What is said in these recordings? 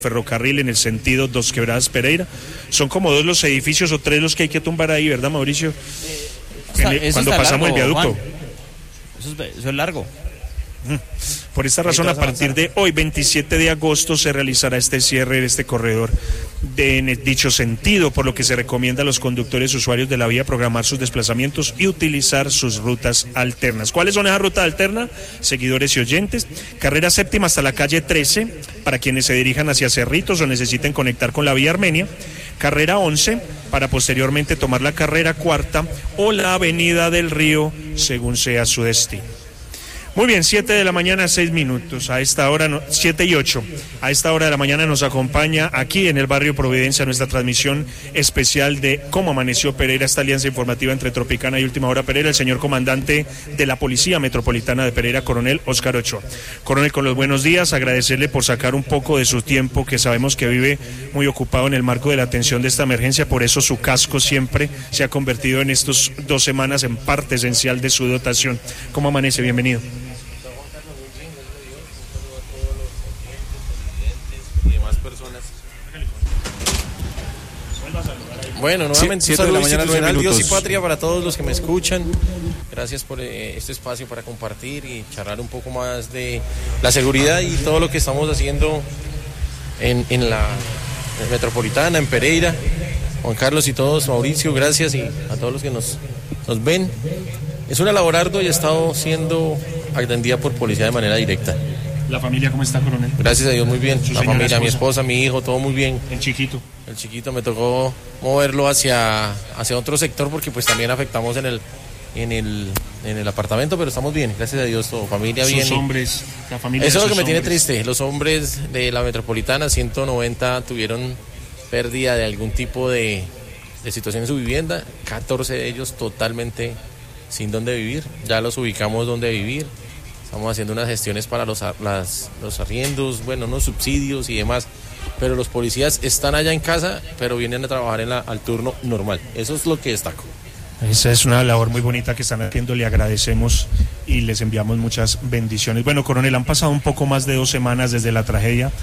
ferrocarril en el sentido Dos Quebradas Pereira. Son como dos los edificios o tres los que hay que tumbar ahí, ¿verdad, Mauricio? Cuando pasamos el viaducto. Eso es largo. Por esta razón, a partir de hoy, 27 de agosto, se realizará este cierre de este corredor en dicho sentido, por lo que se recomienda a los conductores usuarios de la vía programar sus desplazamientos y utilizar sus rutas alternas. ¿Cuáles son esas rutas alternas? Seguidores y oyentes, carrera séptima hasta la calle 13, para quienes se dirijan hacia Cerritos o necesiten conectar con la vía Armenia, carrera 11, para posteriormente tomar la carrera cuarta o la avenida del Río, según sea su destino. Muy bien, 7 de la mañana, 6 minutos. A esta hora, 7 y 8. A esta hora de la mañana nos acompaña aquí en el barrio Providencia nuestra transmisión especial de Cómo Amaneció Pereira, esta alianza informativa entre Tropicana y Última Hora Pereira, el señor comandante de la Policía Metropolitana de Pereira, coronel Óscar Ochoa. Coronel, con los buenos días, agradecerle por sacar un poco de su tiempo, que sabemos que vive muy ocupado en el marco de la atención de esta emergencia, por eso su casco siempre se ha convertido en estas 2 semanas en parte esencial de su dotación. ¿Cómo amanece? Bienvenido. Bueno, nuevamente 7 de la mañana, 9 minutos. Dios y patria para todos los que me escuchan. Gracias por este espacio para compartir y charlar un poco más de la seguridad y todo lo que estamos haciendo en la Metropolitana, en Pereira. Juan Carlos y todos, Mauricio, gracias, y a todos los que nos ven. Es una labor ardua y ha estado siendo atendida por policía de manera directa. ¿La familia cómo está, coronel? Gracias a Dios, muy bien. La familia, esposa, mi esposa, mi hijo, todo muy bien. El chiquito me tocó moverlo hacia otro sector porque pues también afectamos en el apartamento, pero estamos bien, gracias a Dios, todo, familia bien. Sus hombres, la familia. Eso es lo que me tiene triste. Los hombres de la Metropolitana, 190 tuvieron pérdida de algún tipo de situación en su vivienda, 14 de ellos totalmente sin dónde vivir. Ya los ubicamos dónde vivir. Estamos haciendo unas gestiones para los arriendos, bueno, unos subsidios y demás. Pero los policías están allá en casa, pero vienen a trabajar al turno normal. Eso es lo que destaco. Esa es una labor muy bonita que están haciendo, le agradecemos y les enviamos muchas bendiciones. Bueno, coronel, han pasado un poco más de 2 semanas desde la tragedia.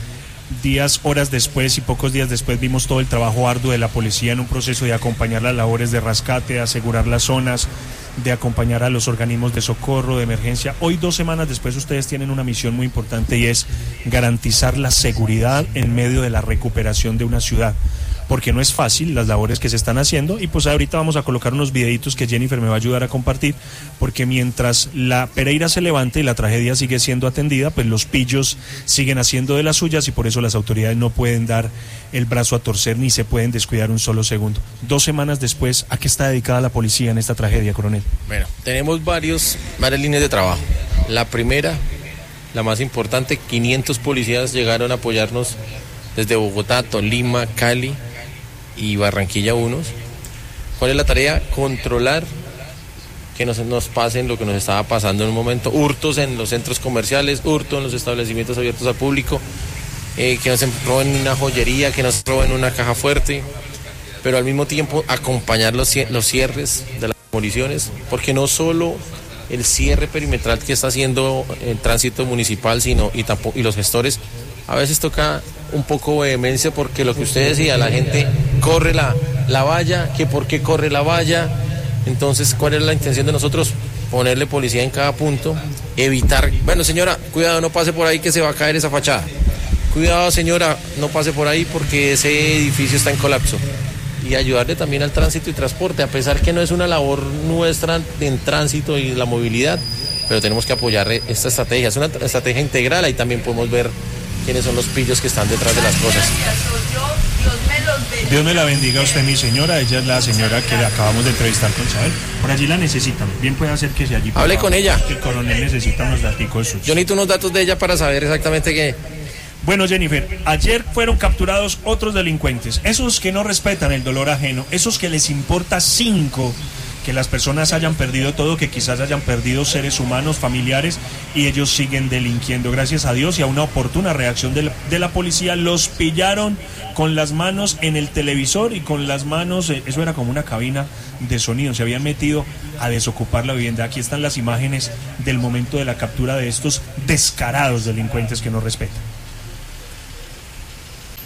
Horas después y pocos días después vimos todo el trabajo arduo de la policía en un proceso de acompañar las labores de rescate, de asegurar las zonas, de acompañar a los organismos de socorro, de emergencia. Hoy, 2 semanas después, ustedes tienen una misión muy importante y es garantizar la seguridad en medio de la recuperación de una ciudad, porque no es fácil las labores que se están haciendo, y pues ahorita vamos a colocar unos videitos que Jennifer me va a ayudar a compartir, porque mientras la Pereira se levanta y la tragedia sigue siendo atendida, pues los pillos siguen haciendo de las suyas, y por eso las autoridades no pueden dar el brazo a torcer ni se pueden descuidar un solo segundo. 2 semanas después, ¿a qué está dedicada la policía en esta tragedia, coronel? Bueno, tenemos varias líneas de trabajo. La primera, la más importante, 500 policías llegaron a apoyarnos desde Bogotá, Tolima, Cali y Barranquilla unos. ¿Cuál es la tarea? Controlar que no se nos pasen lo que nos estaba pasando en un momento, hurtos en los centros comerciales, hurtos en los establecimientos abiertos al público, que no se roben una joyería, que no se roben una caja fuerte, pero al mismo tiempo acompañar los cierres de las municiones, porque no solo el cierre perimetral que está haciendo el tránsito municipal, sino y los gestores, a veces toca un poco de vehemencia, porque lo que usted decía, la gente corre la valla, que por qué corre la valla. Entonces, ¿cuál es la intención de nosotros? Ponerle policía en cada punto, evitar, bueno, señora, cuidado, no pase por ahí que se va a caer esa fachada. Cuidado, señora, no pase por ahí porque ese edificio está en colapso. Y ayudarle también al tránsito y transporte, a pesar que no es una labor nuestra en tránsito y la movilidad, pero tenemos que apoyar esta estrategia. Es una estrategia integral, ahí también podemos ver quiénes son los pillos que están detrás de las cosas. Dios me la bendiga a usted, mi señora. Ella es la señora que acabamos de entrevistar con Chabel. Por allí la necesitan. Bien puede hacer que sea allí. Hable con ella. El coronel necesita unos daticos suyos. Yo necesito unos datos de ella para saber exactamente qué. Bueno, Jennifer, ayer fueron capturados otros delincuentes. Esos que no respetan el dolor ajeno. Esos que les importa 5 que las personas hayan perdido todo, que quizás hayan perdido seres humanos, familiares, y ellos siguen delinquiendo. Gracias a Dios y a una oportuna reacción de la policía, los pillaron con las manos en el televisor y con las manos, eso era como una cabina de sonido, se habían metido a desocupar la vivienda. Aquí están las imágenes del momento de la captura de estos descarados delincuentes que no respetan.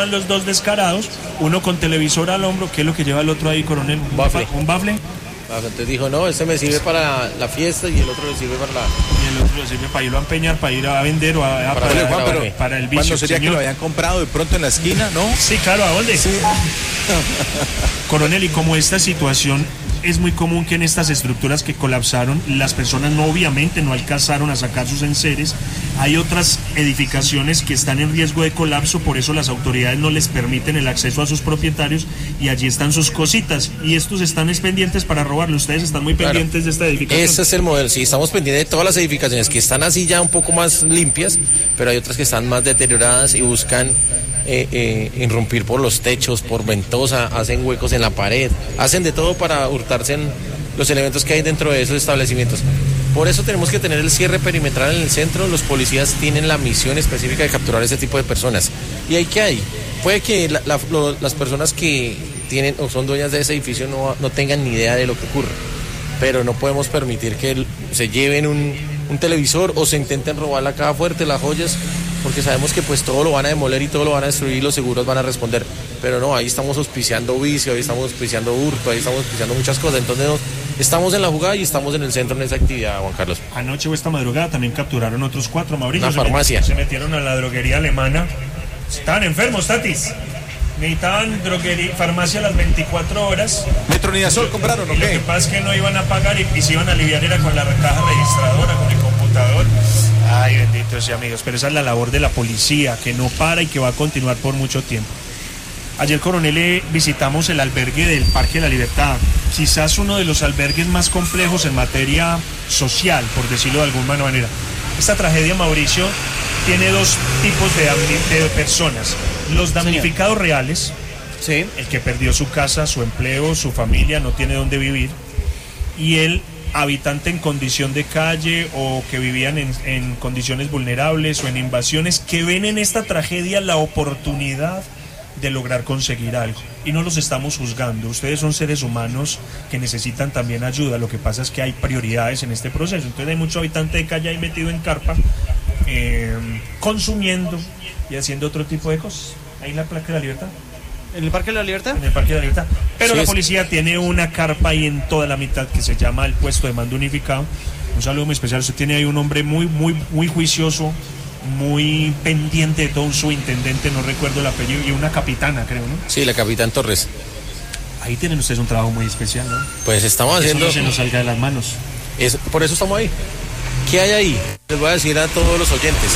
van los dos descarados, uno con televisor al hombro. ¿Qué es lo que lleva el otro ahí, coronel? Bafle. ¿Un bafle? Entonces dijo, no, este me sirve para la fiesta y el otro le sirve para la... Y el otro le sirve para ir a empeñar, para ir a vender o para el vicio. ¿Cuándo sería que lo habían comprado de pronto en la esquina, no? Sí, claro, ¿a dónde? Sí. Coronel, y como esta situación es muy común que en estas estructuras que colapsaron, las personas obviamente no alcanzaron a sacar sus enseres. Hay otras edificaciones que están en riesgo de colapso, por eso las autoridades no les permiten el acceso a sus propietarios y allí están sus cositas. Y estos están pendientes para robarlo. Ustedes están muy pendientes de esta edificación. Ese es el modelo, sí, estamos pendientes de todas las edificaciones que están así ya un poco más limpias, pero hay otras que están más deterioradas y buscan irrumpir por los techos, por ventosa, hacen huecos en la pared, hacen de todo para hurtarse en los elementos que hay dentro de esos establecimientos. Por eso tenemos que tener el cierre perimetral en el centro. Los policías tienen la misión específica de capturar ese tipo de personas. ¿Y ahí qué hay? Puede que las personas que tienen o son dueñas de ese edificio no tengan ni idea de lo que ocurre, pero no podemos permitir que se lleven un televisor o se intenten robar la caja fuerte, las joyas, porque sabemos que pues todo lo van a demoler y todo lo van a destruir y los seguros van a responder. Pero no, ahí estamos auspiciando vicio, ahí estamos auspiciando hurto, ahí estamos auspiciando muchas cosas. Entonces estamos en la jugada y estamos en el centro en esa actividad, Juan Carlos. Anoche o esta madrugada también capturaron otros 4, Mauricio. Una farmacia. Se metieron a la droguería alemana. Estaban enfermos, Tatis. Necesitaban farmacia a las 24 horas. ¿Metronidazol compraron o qué? Lo que pasa es que no iban a pagar y se iban a aliviar era con la caja registradora, con el computador. Ay, benditos y amigos, pero esa es la labor de la policía, que no para y que va a continuar por mucho tiempo. Ayer, coronel, visitamos el albergue del Parque de la Libertad, quizás uno de los albergues más complejos en materia social, por decirlo de alguna manera. Esta tragedia, Mauricio, tiene dos tipos de personas. Los damnificados reales, sí, el que perdió su casa, su empleo, su familia, no tiene dónde vivir, y el habitante en condición de calle o que vivían en condiciones vulnerables o en invasiones, que ven en esta tragedia la oportunidad de lograr conseguir algo. Y no los estamos juzgando, ustedes son seres humanos que necesitan también ayuda. Lo que pasa es que hay prioridades en este proceso. Entonces hay mucho habitante de calle ahí metido en carpa, consumiendo y haciendo otro tipo de cosas. Ahí en la Plaza de la Libertad. ¿En el Parque de la Libertad? En el Parque de la Libertad. Pero sí, la policía tiene una carpa ahí en toda la mitad que se llama el puesto de mando unificado. Un saludo muy especial. Usted tiene ahí un hombre muy juicioso, muy pendiente de todo, un subintendente, no recuerdo el apellido, y una capitana, creo, ¿no? Sí, la capitán Torres. Ahí tienen ustedes un trabajo muy especial, ¿no? Pues estamos haciendo... Eso no se nos salga de las manos. Por eso estamos ahí. ¿Qué hay ahí? Les voy a decir a todos los oyentes.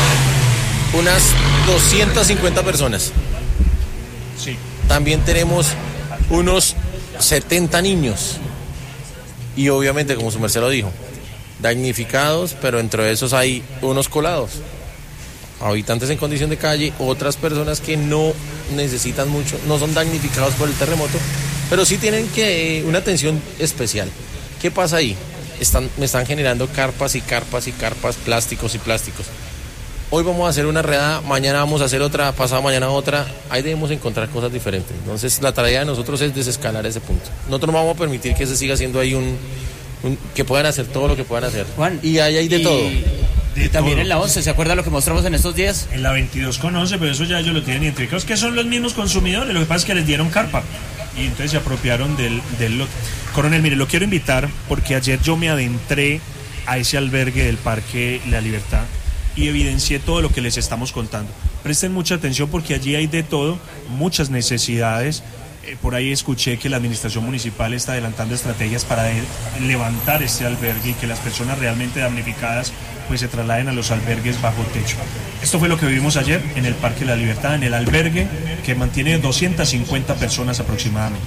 Unas 250 personas. Sí. También tenemos unos 70 niños. Y obviamente, como su merced lo dijo, damnificados, pero entre esos hay unos colados. Habitantes en condición de calle, otras personas que no necesitan mucho, no son damnificados por el terremoto, pero sí tienen una atención especial. ¿Qué pasa ahí? Me están generando carpas y carpas y carpas, plásticos y plásticos. Hoy vamos a hacer una redada, mañana vamos a hacer otra, pasado mañana otra. Ahí debemos encontrar cosas diferentes. Entonces la tarea de nosotros es desescalar ese punto. Nosotros no vamos a permitir que se siga haciendo ahí que puedan hacer todo lo que puedan hacer. Juan, y ahí hay de todo. Y también en la 11, ¿se acuerda lo que mostramos en estos días? En la 22 con 11, pero eso ya ellos lo tienen identificados, que son los mismos consumidores. Lo que pasa es que les dieron carpa y entonces se apropiaron del lote. Coronel, mire, lo quiero invitar porque ayer yo me adentré a ese albergue del Parque La Libertad y evidencié todo lo que les estamos contando. Presten mucha atención porque allí hay de todo, muchas necesidades. Por ahí escuché que la administración municipal está adelantando estrategias para levantar este albergue y que las personas realmente damnificadas pues se trasladen a los albergues bajo techo. Esto fue lo que vivimos ayer en el Parque La Libertad, en el albergue que mantiene 250 personas aproximadamente.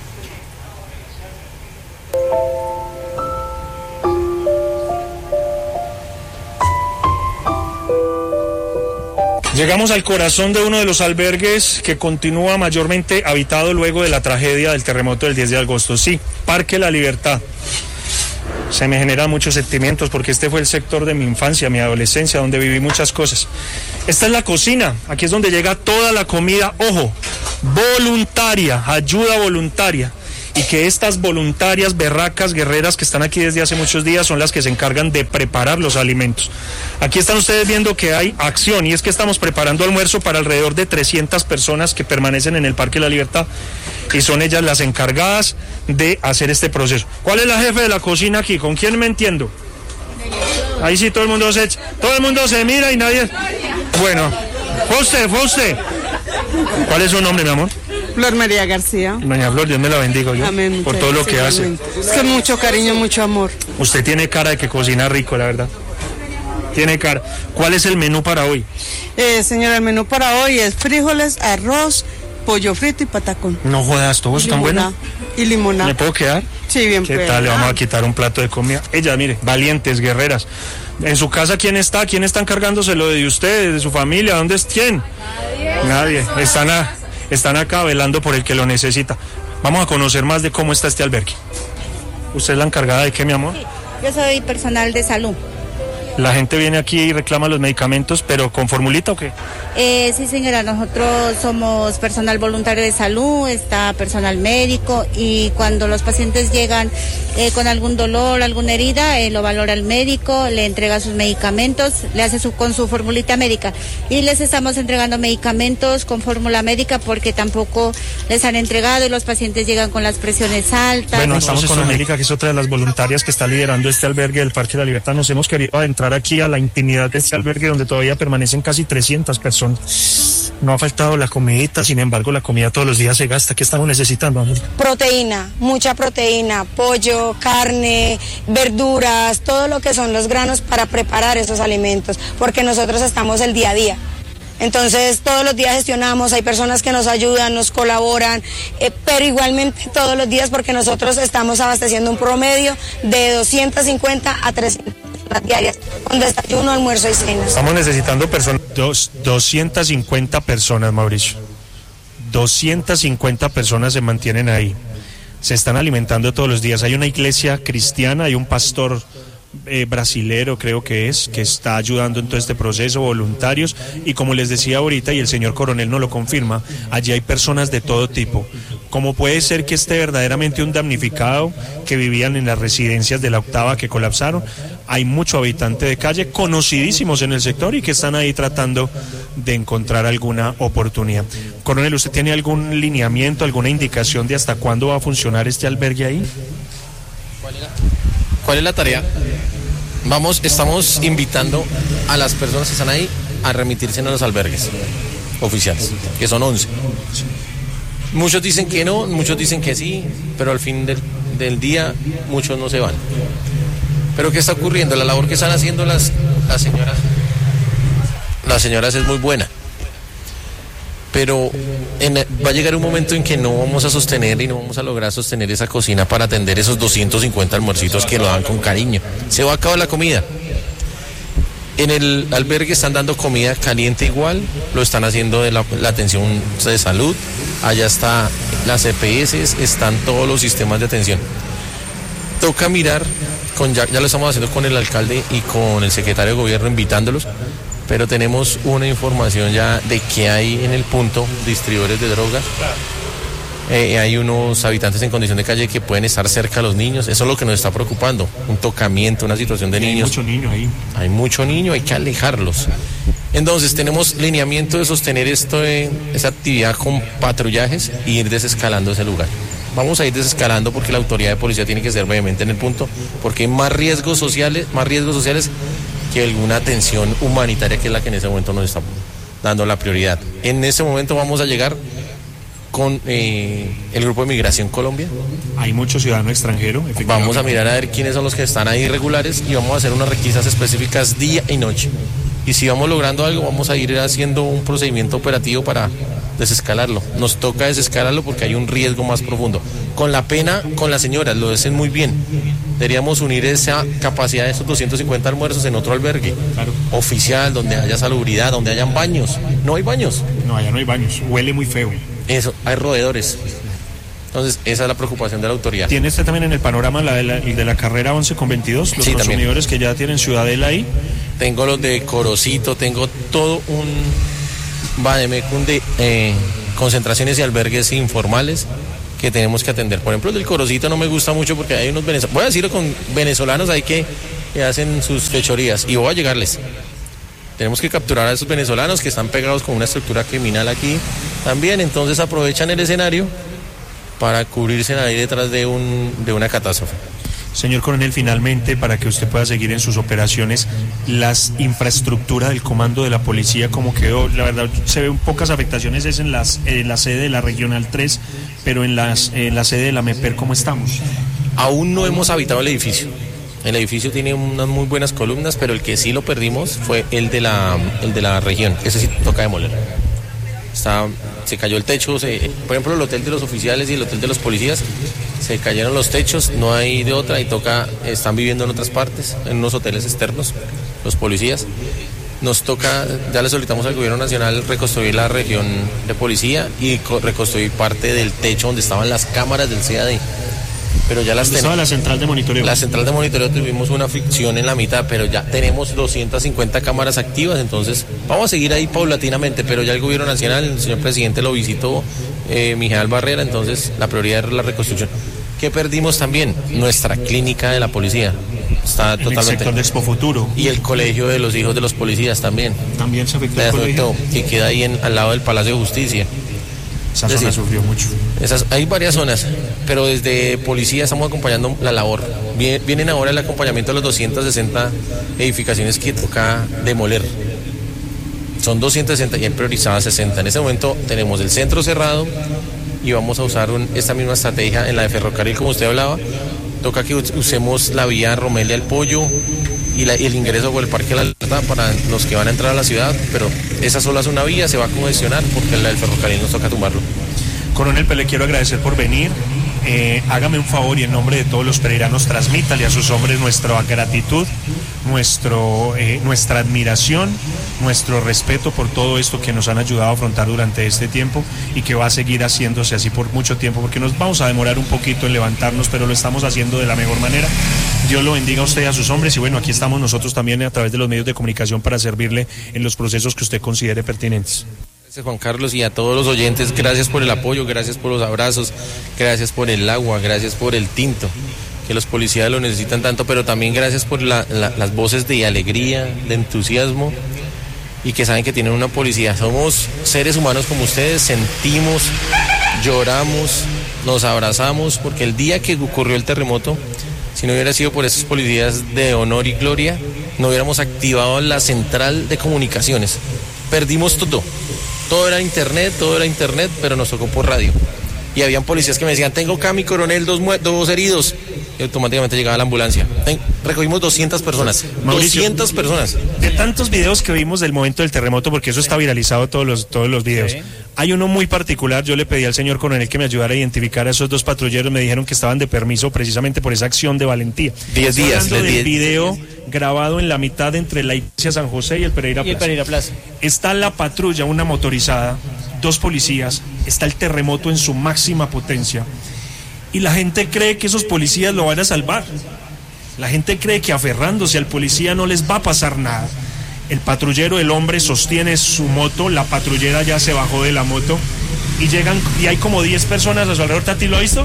Llegamos al corazón de uno de los albergues que continúa mayormente habitado luego de la tragedia del terremoto del 10 de agosto. Sí, Parque La Libertad. Se me generan muchos sentimientos porque este fue el sector de mi infancia, mi adolescencia, donde viví muchas cosas. Esta es la cocina, aquí es donde llega toda la comida, ojo, voluntaria, ayuda voluntaria. y que estas voluntarias, berracas, guerreras que están aquí desde hace muchos días son las que se encargan de preparar los alimentos. Aquí están ustedes viendo que hay acción y es que estamos preparando almuerzo para alrededor de 300 personas que permanecen en el Parque de la Libertad y son ellas las encargadas de hacer este proceso. ¿Cuál es la jefe de la cocina aquí? ¿Con quién me entiendo? Ahí sí todo el mundo se mira y nadie... Bueno, fue usted. ¿Cuál es su nombre, mi amor? Flor María García. Doña Flor, Dios me la bendiga yo. Amén, por todo lo que hace. Es que mucho cariño, mucho amor. Usted tiene cara de que cocina rico, la verdad. Tiene cara. ¿Cuál es el menú para hoy? Señora, el menú para hoy es frijoles, arroz, pollo frito y patacón. No jodas, ¿todo es tan bueno? Y limonada. ¿Me puedo quedar? Sí, bien. ¿Qué tal? Le vamos a quitar un plato de comida. Ellas, mire, valientes, guerreras. En su casa, ¿quién está? ¿Quién está encargándoselo de ustedes, de su familia? ¿Dónde es quién? Nadie. Están acá velando por el que lo necesita. Vamos a conocer más de cómo está este albergue. ¿Usted es la encargada de qué, mi amor? Sí, yo soy personal de salud. La gente viene aquí y reclama los medicamentos, pero ¿con formulita o qué? Sí, señora, nosotros somos personal voluntario de salud, está personal médico y cuando los pacientes llegan con algún dolor, alguna herida, lo valora el médico, le entrega sus medicamentos, le hace con su formulita médica y les estamos entregando medicamentos con fórmula médica porque tampoco les han entregado y los pacientes llegan con las presiones altas. Bueno, estamos con América, que es otra de las voluntarias que está liderando este albergue del Parque de la Libertad. Nos hemos querido adentrar aquí a la intimidad de este albergue donde todavía permanecen casi 300 personas. No ha faltado la comidita, sin embargo la comida todos los días se gasta. ¿Qué estamos necesitando, América? Proteína, mucha proteína, pollo, carne, verduras, todo lo que son los granos para preparar esos alimentos, porque nosotros estamos el día a día. Entonces todos los días gestionamos, hay personas que nos ayudan, nos colaboran, pero igualmente todos los días porque nosotros estamos abasteciendo un promedio de 250 a 300 diarias, con desayuno, almuerzo y cena. Estamos necesitando personas, 250 personas, Mauricio. 250 personas se mantienen ahí. Se están alimentando todos los días. Hay una iglesia cristiana, hay un pastor brasilero creo que está ayudando en todo este proceso, voluntarios, y como les decía ahorita y el señor coronel nos lo confirma, allí hay personas de todo tipo, como puede ser que esté verdaderamente un damnificado que vivían en las residencias de la Octava que colapsaron, hay mucho habitante de calle conocidísimos en el sector y que están ahí tratando de encontrar alguna oportunidad. Coronel, ¿usted tiene algún lineamiento, alguna indicación de hasta cuándo va a funcionar este albergue ahí? ¿Cuál es la tarea? Estamos invitando a las personas que están ahí a remitirse a los albergues oficiales, que son 11. Muchos dicen que no, muchos dicen que sí, pero al fin del día muchos no se van. Pero ¿qué está ocurriendo? La labor que están haciendo las señoras es muy buena. Pero va a llegar un momento en que no vamos a sostener y no vamos a lograr sostener esa cocina para atender esos 250 almuercitos que lo dan con cariño. Se va a acabar la comida. En el albergue están dando comida caliente igual, lo están haciendo de la atención de salud, allá está las EPS, están todos los sistemas de atención. Toca mirar, ya lo estamos haciendo con el alcalde y con el secretario de gobierno invitándolos, pero tenemos una información ya de que hay en el punto distribuidores de drogas, hay unos habitantes en condición de calle que pueden estar cerca a los niños, eso es lo que nos está preocupando, un tocamiento, una situación de niños. Hay mucho niño ahí. Hay mucho niño, hay que alejarlos. Entonces tenemos lineamiento de sostener esa actividad con patrullajes e ir desescalando ese lugar. Vamos a ir desescalando porque la autoridad de policía tiene que ser vehemente en el punto, porque hay más riesgos sociales que alguna atención humanitaria que es la que en ese momento nos está dando la prioridad. En ese momento vamos a llegar con el Grupo de Migración Colombia. Hay mucho ciudadano extranjero. Vamos a mirar a ver quiénes son los que están ahí irregulares y vamos a hacer unas requisas específicas día y noche. Y si vamos logrando algo, vamos a ir haciendo un procedimiento operativo para desescalarlo. Nos toca desescalarlo porque hay un riesgo más profundo. Con la pena, con las señoras, lo dicen muy bien. Deberíamos unir esa capacidad de esos 250 almuerzos en otro albergue, claro, oficial, donde haya salubridad, donde hayan baños. No hay baños. No, allá no hay baños. Huele muy feo. Eso, hay roedores. Entonces, esa es la preocupación de la autoridad. ¿Tiene usted también en el panorama el de la carrera 11 con 22? Los consumidores también, que ya tienen Ciudadela ahí. Tengo los de Corocito, tengo todo un vademecum de concentraciones y albergues informales que tenemos que atender. Por ejemplo, el del Corocito no me gusta mucho porque hay unos venezolanos, voy a decirlo con venezolanos ahí que hacen sus fechorías y voy a llegarles. Tenemos que capturar a esos venezolanos que están pegados con una estructura criminal aquí también, entonces aprovechan el escenario para cubrirse ahí detrás de una catástrofe. Señor coronel, finalmente, para que usted pueda seguir en sus operaciones, las infraestructuras del comando de la policía, ¿cómo quedó? La verdad, se ven pocas afectaciones, es en la sede de la Regional 3, pero en la sede de la MEPER, ¿cómo estamos? Aún no hemos habitado el edificio. El edificio tiene unas muy buenas columnas, pero el que sí lo perdimos fue el de la región. Ese sí toca demoler. Se cayó el techo, por ejemplo, el hotel de los oficiales y el hotel de los policías, se cayeron los techos, no hay de otra y están viviendo en otras partes, en unos hoteles externos, los policías. Nos toca, ya le solicitamos al gobierno nacional reconstruir la región de policía y reconstruir parte del techo donde estaban las cámaras del CAD. Pero ya las tenemos. Estaba la central de monitoreo. La central de monitoreo tuvimos una fricción en la mitad, pero ya tenemos 250 cámaras activas, entonces vamos a seguir ahí paulatinamente, pero ya el gobierno nacional, el señor presidente lo visitó, Mijael Barrera, entonces la prioridad era la reconstrucción. ¿Qué perdimos también? Nuestra clínica de la policía. Está totalmente. El sector de Expo Futuro. Y el colegio de los hijos de los policías también. También se afectó el colegio. Que queda ahí al lado del Palacio de Justicia. Esa zona sufrió mucho. Hay varias zonas, pero desde policía estamos acompañando la labor. Vienen ahora el acompañamiento de las 260 edificaciones que toca demoler. Son 260 y hay priorizadas 60. En ese momento tenemos el centro cerrado y vamos a usar esta misma estrategia en la de ferrocarril, como usted hablaba. Toca que usemos la vía Romelia al Pollo y el ingreso por el Parque de la Libertad para los que van a entrar a la ciudad, pero esa sola es una vía, se va a congestionar porque la del ferrocarril nos toca tumbarlo. Coronel, le quiero agradecer por venir. Hágame un favor y en nombre de todos los pereiranos transmítale a sus hombres nuestra gratitud, nuestra admiración, nuestro respeto por todo esto que nos han ayudado a afrontar durante este tiempo y que va a seguir haciéndose así por mucho tiempo, porque nos vamos a demorar un poquito en levantarnos, pero lo estamos haciendo de la mejor manera. Dios lo bendiga a usted y a sus hombres y bueno, aquí estamos nosotros también a través de los medios de comunicación para servirle en los procesos que usted considere pertinentes. Gracias, Juan Carlos, y a todos los oyentes, gracias por el apoyo, gracias por los abrazos, gracias por el agua, gracias por el tinto, que los policías lo necesitan tanto, pero también gracias por las voces de alegría, de entusiasmo, y que saben que tienen una policía. Somos seres humanos como ustedes, sentimos, lloramos, nos abrazamos, porque el día que ocurrió el terremoto, si no hubiera sido por esos policías de honor y gloria, no hubiéramos activado la central de comunicaciones. Perdimos todo era internet, pero nos tocó por radio. Y habían policías que me decían, tengo acá mi coronel, dos heridos. Y automáticamente llegaba la ambulancia. Recogimos 200 personas. Mauricio, 200 personas. De tantos videos que vimos del momento del terremoto, porque eso está viralizado todos los videos. Sí. Hay uno muy particular, yo le pedí al señor coronel que me ayudara a identificar a esos dos patrulleros, me dijeron que estaban de permiso precisamente por esa acción de valentía. 10 días. Del video grabado en la mitad entre la iglesia San José y el Pereira Plaza. Está la patrulla, una motorizada, 2 policías, está el terremoto en su máxima potencia. Y la gente cree que esos policías lo van a salvar. La gente cree que aferrándose al policía no les va a pasar nada. El patrullero, el hombre, sostiene su moto, la patrullera ya se bajó de la moto y llegan, y hay como 10 personas a su alrededor. ¿Tati lo ha visto?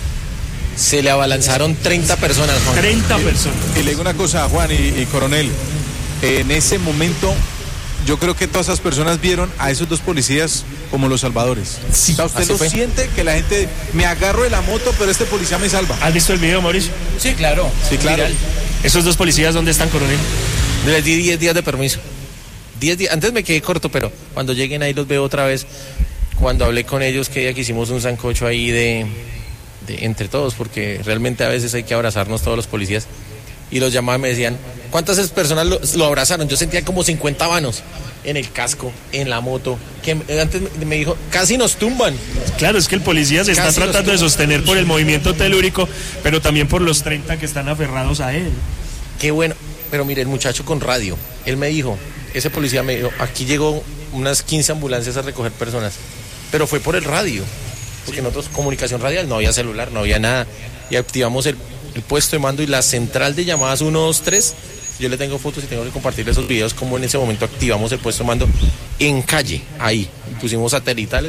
Se le abalanzaron 30 personas, Juan. 30 personas. Y le digo una cosa, Juan y coronel, en ese momento yo creo que todas esas personas vieron a esos 2 policías como los salvadores. Sí, o sea, usted lo siente que la gente, me agarro de la moto, pero este policía me salva. ¿Has visto el video, Mauricio? Sí, claro. Sí, claro. ¿Esos 2 policías dónde están, coronel? Les di 10 días de permiso. 10 días. Antes me quedé corto, pero cuando lleguen ahí los veo otra vez. Cuando hablé con ellos, que día que hicimos un sancocho ahí de entre todos, porque realmente a veces hay que abrazarnos todos los policías. Y los llamaban y me decían, ¿cuántas personas lo abrazaron? Yo sentía como 50 manos en el casco, en la moto, que antes me dijo, casi nos tumban. Claro, es que el policía se está tratando de sostener por el movimiento telúrico, pero también por los 30 que están aferrados a él. Qué bueno, pero mire, el muchacho con radio, él me dijo, ese policía me dijo, aquí llegó unas 15 ambulancias a recoger personas, pero fue por el radio, porque nosotros comunicación radial, no había celular, no había nada, y activamos el puesto de mando y la central de llamadas 123. Yo le tengo fotos y tengo que compartir esos videos como en ese momento activamos el puesto de mando en calle, ahí pusimos satelitales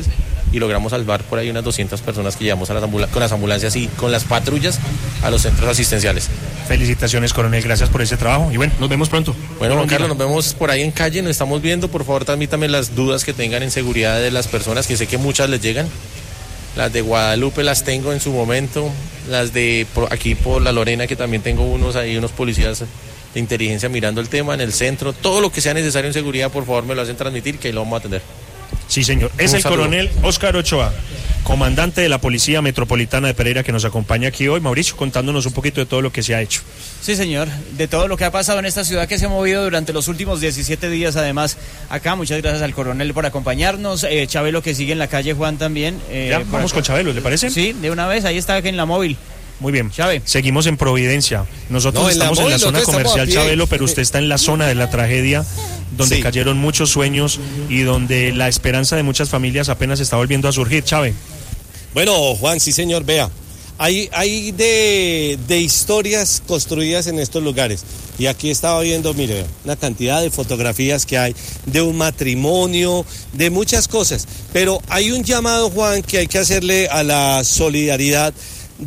y logramos salvar por ahí unas 200 personas que llevamos a con las ambulancias y con las patrullas a los centros asistenciales. Felicitaciones, coronel, gracias por ese trabajo y bueno, nos vemos pronto. Bueno, Juan Carlos, nos vemos por ahí en calle, nos estamos viendo. Por favor, transmítame las dudas que tengan en seguridad de las personas, que sé que muchas les llegan. Las de Guadalupe las tengo en su momento, las de aquí por la Lorena, que también tengo unos policías de inteligencia mirando el tema en el centro. Todo lo que sea necesario en seguridad, por favor, me lo hacen transmitir, que ahí lo vamos a atender. Sí, señor. Es el coronel Óscar Ochoa, comandante de la Policía Metropolitana de Pereira, que nos acompaña aquí hoy. Mauricio, contándonos un poquito de todo lo que se ha hecho. Sí, señor, de todo lo que ha pasado en esta ciudad, que se ha movido durante los últimos 17 días, además, acá. Muchas gracias al coronel por acompañarnos. Chabelo, que sigue en la calle, Juan, también. Ya, vamos con Chabelo, ¿le parece? Sí, de una vez, ahí está en la móvil. Muy bien, Chave. Seguimos en Providencia. Nosotros estamos en la zona comercial, Chabelo, pero usted está en la zona de la tragedia, donde cayeron muchos sueños y donde la esperanza de muchas familias apenas está volviendo a surgir. Chave. Bueno, Juan, sí señor, vea, hay de historias construidas en estos lugares, y aquí estaba viendo, mire, una cantidad de fotografías que hay, de un matrimonio, de muchas cosas, pero hay un llamado, Juan, que hay que hacerle a la solidaridad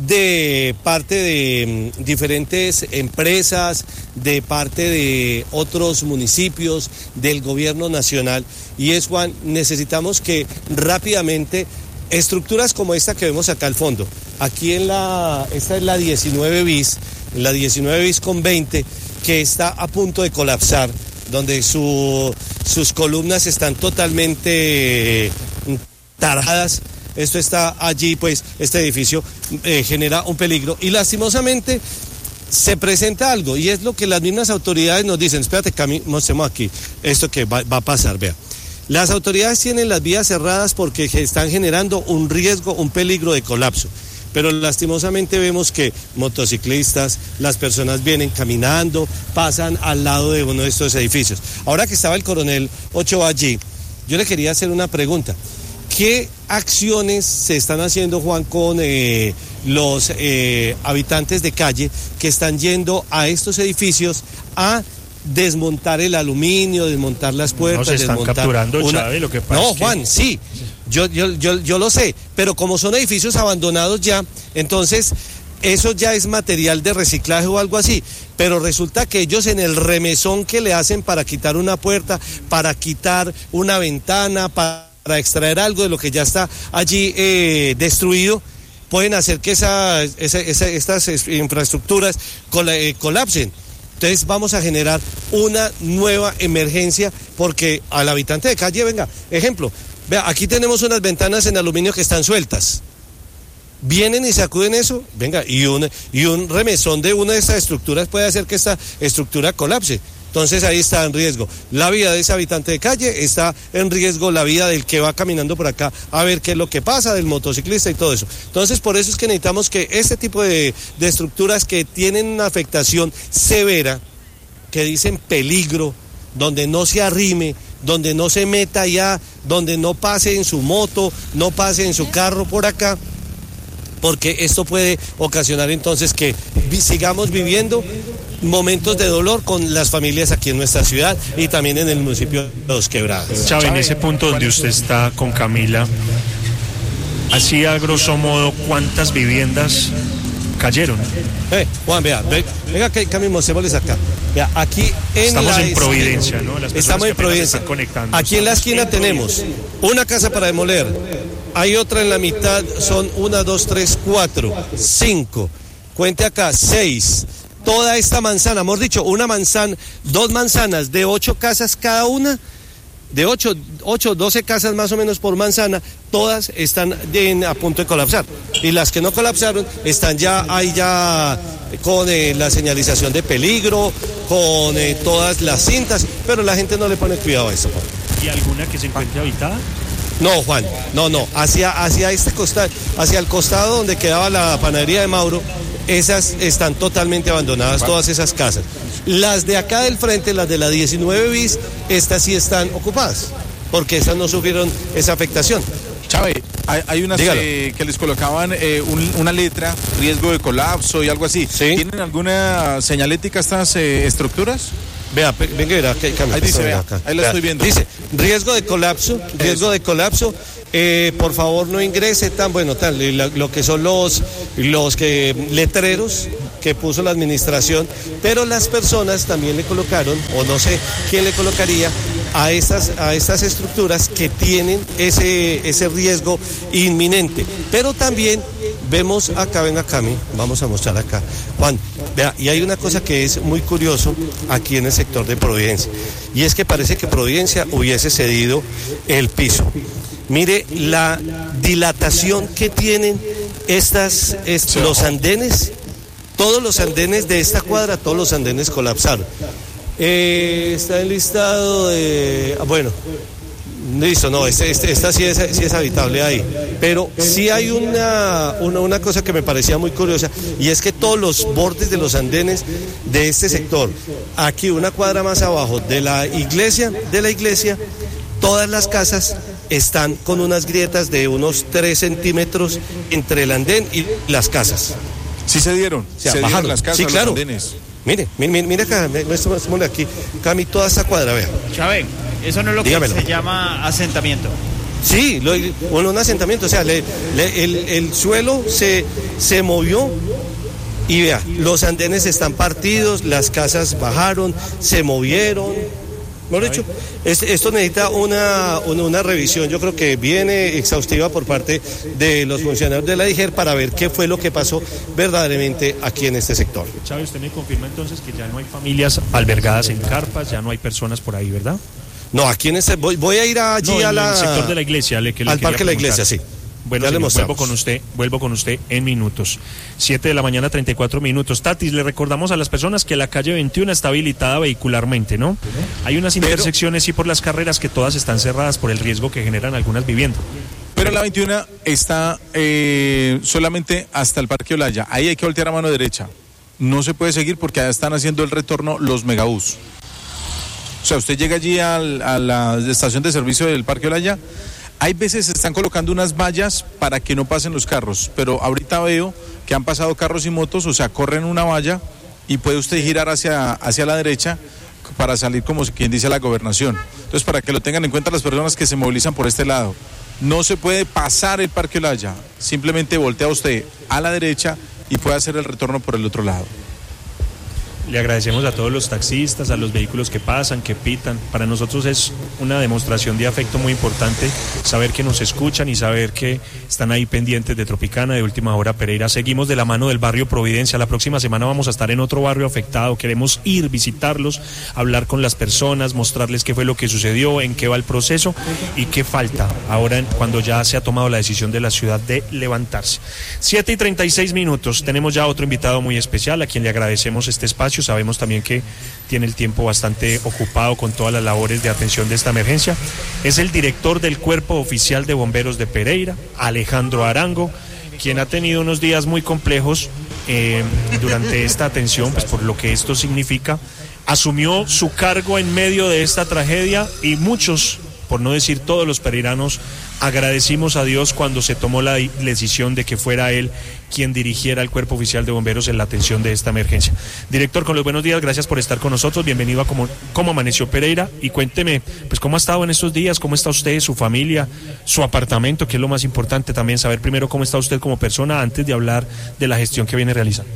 de parte de diferentes empresas, de parte de otros municipios, del gobierno nacional, y es, Juan, necesitamos que rápidamente estructuras como esta que vemos acá al fondo, aquí esta es la 19 bis, la 19 bis con 20, que está a punto de colapsar, donde sus columnas están totalmente taradas. Esto está allí, pues este edificio genera un peligro y lastimosamente se presenta algo, y es lo que las mismas autoridades nos dicen. Espérate, Cami, mostremos aquí esto que va a pasar, vea. Las autoridades tienen las vías cerradas porque están generando un riesgo, un peligro de colapso. Pero lastimosamente vemos que motociclistas, las personas vienen caminando, pasan al lado de uno de estos edificios. Ahora que estaba el coronel Ochoa allí, yo le quería hacer una pregunta. ¿Qué acciones se están haciendo, Juan, con los habitantes de calle que están yendo a estos edificios a desmontar el aluminio, desmontar las puertas? No se están capturando, Chávez, lo que pasa. No, Juan, sí, yo lo sé, pero como son edificios abandonados ya, entonces eso ya es material de reciclaje o algo así, pero resulta que ellos en el remesón que le hacen para quitar una puerta, para quitar una ventana, para extraer algo de lo que ya está allí destruido, pueden hacer que estas infraestructuras colapsen. Entonces vamos a generar una nueva emergencia, porque al habitante de calle, venga, ejemplo, vea, aquí tenemos unas ventanas en aluminio que están sueltas. Vienen y sacuden eso, venga, y un remesón de una de estas estructuras puede hacer que esta estructura colapse. Entonces ahí está en riesgo la vida de ese habitante de calle, está en riesgo la vida del que va caminando por acá a ver qué es lo que pasa, del motociclista y todo eso. Entonces por eso es que necesitamos que este tipo de estructuras que tienen una afectación severa, que dicen peligro, donde no se arrime, donde no se meta allá, donde no pase en su moto, no pase en su carro por acá, porque esto puede ocasionar entonces que sigamos viviendo momentos de dolor con las familias aquí en nuestra ciudad y también en el municipio de Dos Quebradas. Chávez, en ese punto donde usted está con Camila, así a grosso modo, ¿cuántas viviendas cayeron? Juan, venga que mostremosles acá. Vea, aquí estamos en Providencia, ¿no? Estamos en Providencia. Aquí en la esquina tenemos una casa para demoler, hay otra en la mitad, son 1, 2, 3, 4, 5, cuente acá, 6. Toda esta manzana, hemos dicho, dos manzanas de 8 casas cada una, de 12 casas más o menos por manzana, todas están a punto de colapsar. Y las que no colapsaron están ya con la señalización de peligro, con todas las cintas, pero la gente no le pone cuidado a eso, Juan. ¿Y alguna que se encuentre habitada? No, Juan, no, hacia este costado, hacia el costado donde quedaba la panadería de Mauro, esas están totalmente abandonadas, todas esas casas. Las de acá del frente, las de la 19 bis, estas sí están ocupadas, porque esas no sufrieron esa afectación. Chávez, hay unas que les colocaban una letra, riesgo de colapso y algo así. ¿Sí? ¿Tienen alguna señalética estas estructuras? Vea, venga, ahí dice, vea, acá. Ahí la estoy viendo. Dice, riesgo de colapso. Por favor no ingrese lo que son los letreros que puso la administración, pero las personas también le colocaron, o no sé quién le colocaría, a estas estructuras que tienen ese riesgo inminente. Pero también vemos acá, venga Cami, vamos a mostrar acá, Juan, vea, y hay una cosa que es muy curioso aquí en el sector de Providencia, y es que parece que Providencia hubiese cedido el piso. Mire la dilatación que tienen los andenes, todos los andenes de esta cuadra, todos los andenes colapsaron. Está el listado de... Bueno, listo, no, esta sí es habitable ahí. Pero sí hay una cosa que me parecía muy curiosa, y es que todos los bordes de los andenes de este sector, aquí una cuadra más abajo de la iglesia, todas las casas están con unas grietas de unos 3 centímetros entre el andén y las casas. Sí se dieron, bajaron las casas, sí, claro. Los andenes. Mire acá, muéstrame aquí, Cami, toda esta cuadra, vea. Chávez, eso no es lo que se llama asentamiento. Sí, un asentamiento, o sea, el suelo se movió y vea, los andenes están partidos, las casas bajaron, se movieron. Mejor dicho, esto necesita una revisión, yo creo que viene exhaustiva por parte de los funcionarios de la DIGER para ver qué fue lo que pasó verdaderamente aquí en este sector. Chávez, usted me confirma entonces que ya no hay familias albergadas en carpas, ya no hay personas por ahí, ¿verdad? No, aquí en voy a ir allí al sector de la iglesia, al parque de la iglesia, sí. Bueno, señor, vuelvo con usted en minutos. 7 de la mañana, 34 minutos. Tatis, le recordamos a las personas que la calle 21 está habilitada vehicularmente, ¿no? Hay unas intersecciones y por las carreras que todas están cerradas por el riesgo que generan algunas viviendas. Pero la 21 está solamente hasta el Parque Olaya. Ahí hay que voltear a mano derecha. No se puede seguir porque allá están haciendo el retorno los megabús. O sea, usted llega allí a la estación de servicio del Parque Olaya. Hay veces se están colocando unas vallas para que no pasen los carros, pero ahorita veo que han pasado carros y motos, o sea, corren una valla y puede usted girar hacia la derecha para salir, como quien dice, a la gobernación. Entonces, para que lo tengan en cuenta las personas que se movilizan por este lado. No se puede pasar el Parque Olaya, simplemente voltea usted a la derecha y puede hacer el retorno por el otro lado. Le agradecemos a todos los taxistas, a los vehículos que pasan, que pitan. Para nosotros es una demostración de afecto muy importante saber que nos escuchan y saber que están ahí pendientes de Tropicana, de Última Hora Pereira. Seguimos de la mano del barrio Providencia. La próxima semana vamos a estar en otro barrio afectado. Queremos ir, visitarlos, hablar con las personas, mostrarles qué fue lo que sucedió, en qué va el proceso y qué falta ahora cuando ya se ha tomado la decisión de la ciudad de levantarse. 7:36 minutos. Tenemos ya otro invitado muy especial a quien le agradecemos este espacio. Sabemos también que tiene el tiempo bastante ocupado con todas las labores de atención de esta emergencia. Es el director del Cuerpo Oficial de Bomberos de Pereira, Alejandro Arango, quien ha tenido unos días muy complejos durante esta atención, pues por lo que esto significa. Asumió su cargo en medio de esta tragedia y muchos, por no decir todos los pereiranos, agradecimos a Dios cuando se tomó la decisión de que fuera él quien dirigiera el Cuerpo Oficial de Bomberos en la atención de esta emergencia. Director, con los buenos días, gracias por estar con nosotros, bienvenido a Cómo Amaneció Pereira, y cuénteme, pues cómo ha estado en estos días, cómo está usted, su familia, su apartamento, que es lo más importante también, saber primero cómo está usted como persona antes de hablar de la gestión que viene realizando.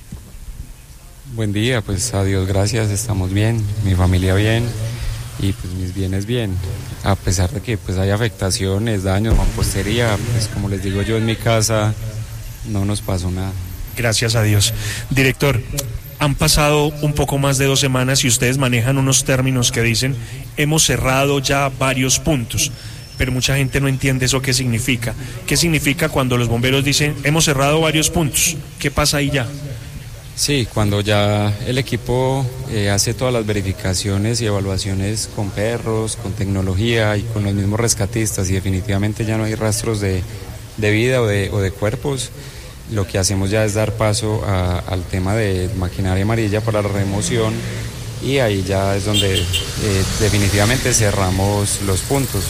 Buen día, pues a Dios gracias, estamos bien, mi familia bien y pues mis bienes bien, a pesar de que pues hay afectaciones, daños, mampostería, pues como les digo yo, en mi casa no nos pasó nada. Gracias a Dios. Director, han pasado un poco más de 2 semanas y ustedes manejan unos términos que dicen hemos cerrado ya varios puntos, pero mucha gente no entiende eso qué significa. ¿Qué significa cuando los bomberos dicen hemos cerrado varios puntos? ¿Qué pasa ahí ya? Sí, cuando ya el equipo hace todas las verificaciones y evaluaciones con perros, con tecnología y con los mismos rescatistas y definitivamente ya no hay rastros de vida o de cuerpos, lo que hacemos ya es dar paso al tema de maquinaria amarilla para la remoción y ahí ya es donde definitivamente cerramos los puntos.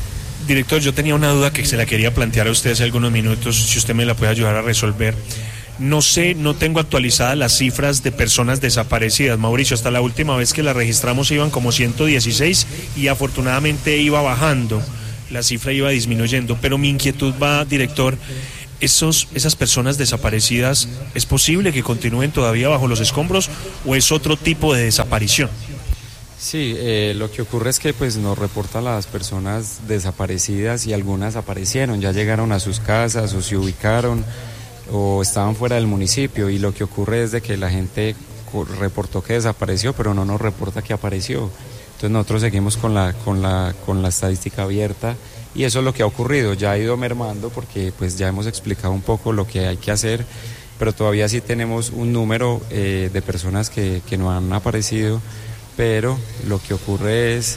Director, yo tenía una duda que se la quería plantear a usted hace algunos minutos, si usted me la puede ayudar a resolver. No sé, no tengo actualizadas las cifras de personas desaparecidas, Mauricio. Hasta la última vez que las registramos iban como 116 y afortunadamente iba bajando, la cifra iba disminuyendo. Pero mi inquietud va, director, esas personas desaparecidas, ¿es posible que continúen todavía bajo los escombros o es otro tipo de desaparición? Sí, lo que ocurre es que pues nos reportan las personas desaparecidas y algunas aparecieron, ya llegaron a sus casas o se ubicaron o estaban fuera del municipio, y lo que ocurre es de que la gente reportó que desapareció pero no nos reporta que apareció. Entonces nosotros seguimos con la estadística abierta y eso es lo que ha ocurrido. Ya ha ido mermando porque pues ya hemos explicado un poco lo que hay que hacer, pero todavía sí tenemos un número de personas que no han aparecido. Pero lo que ocurre es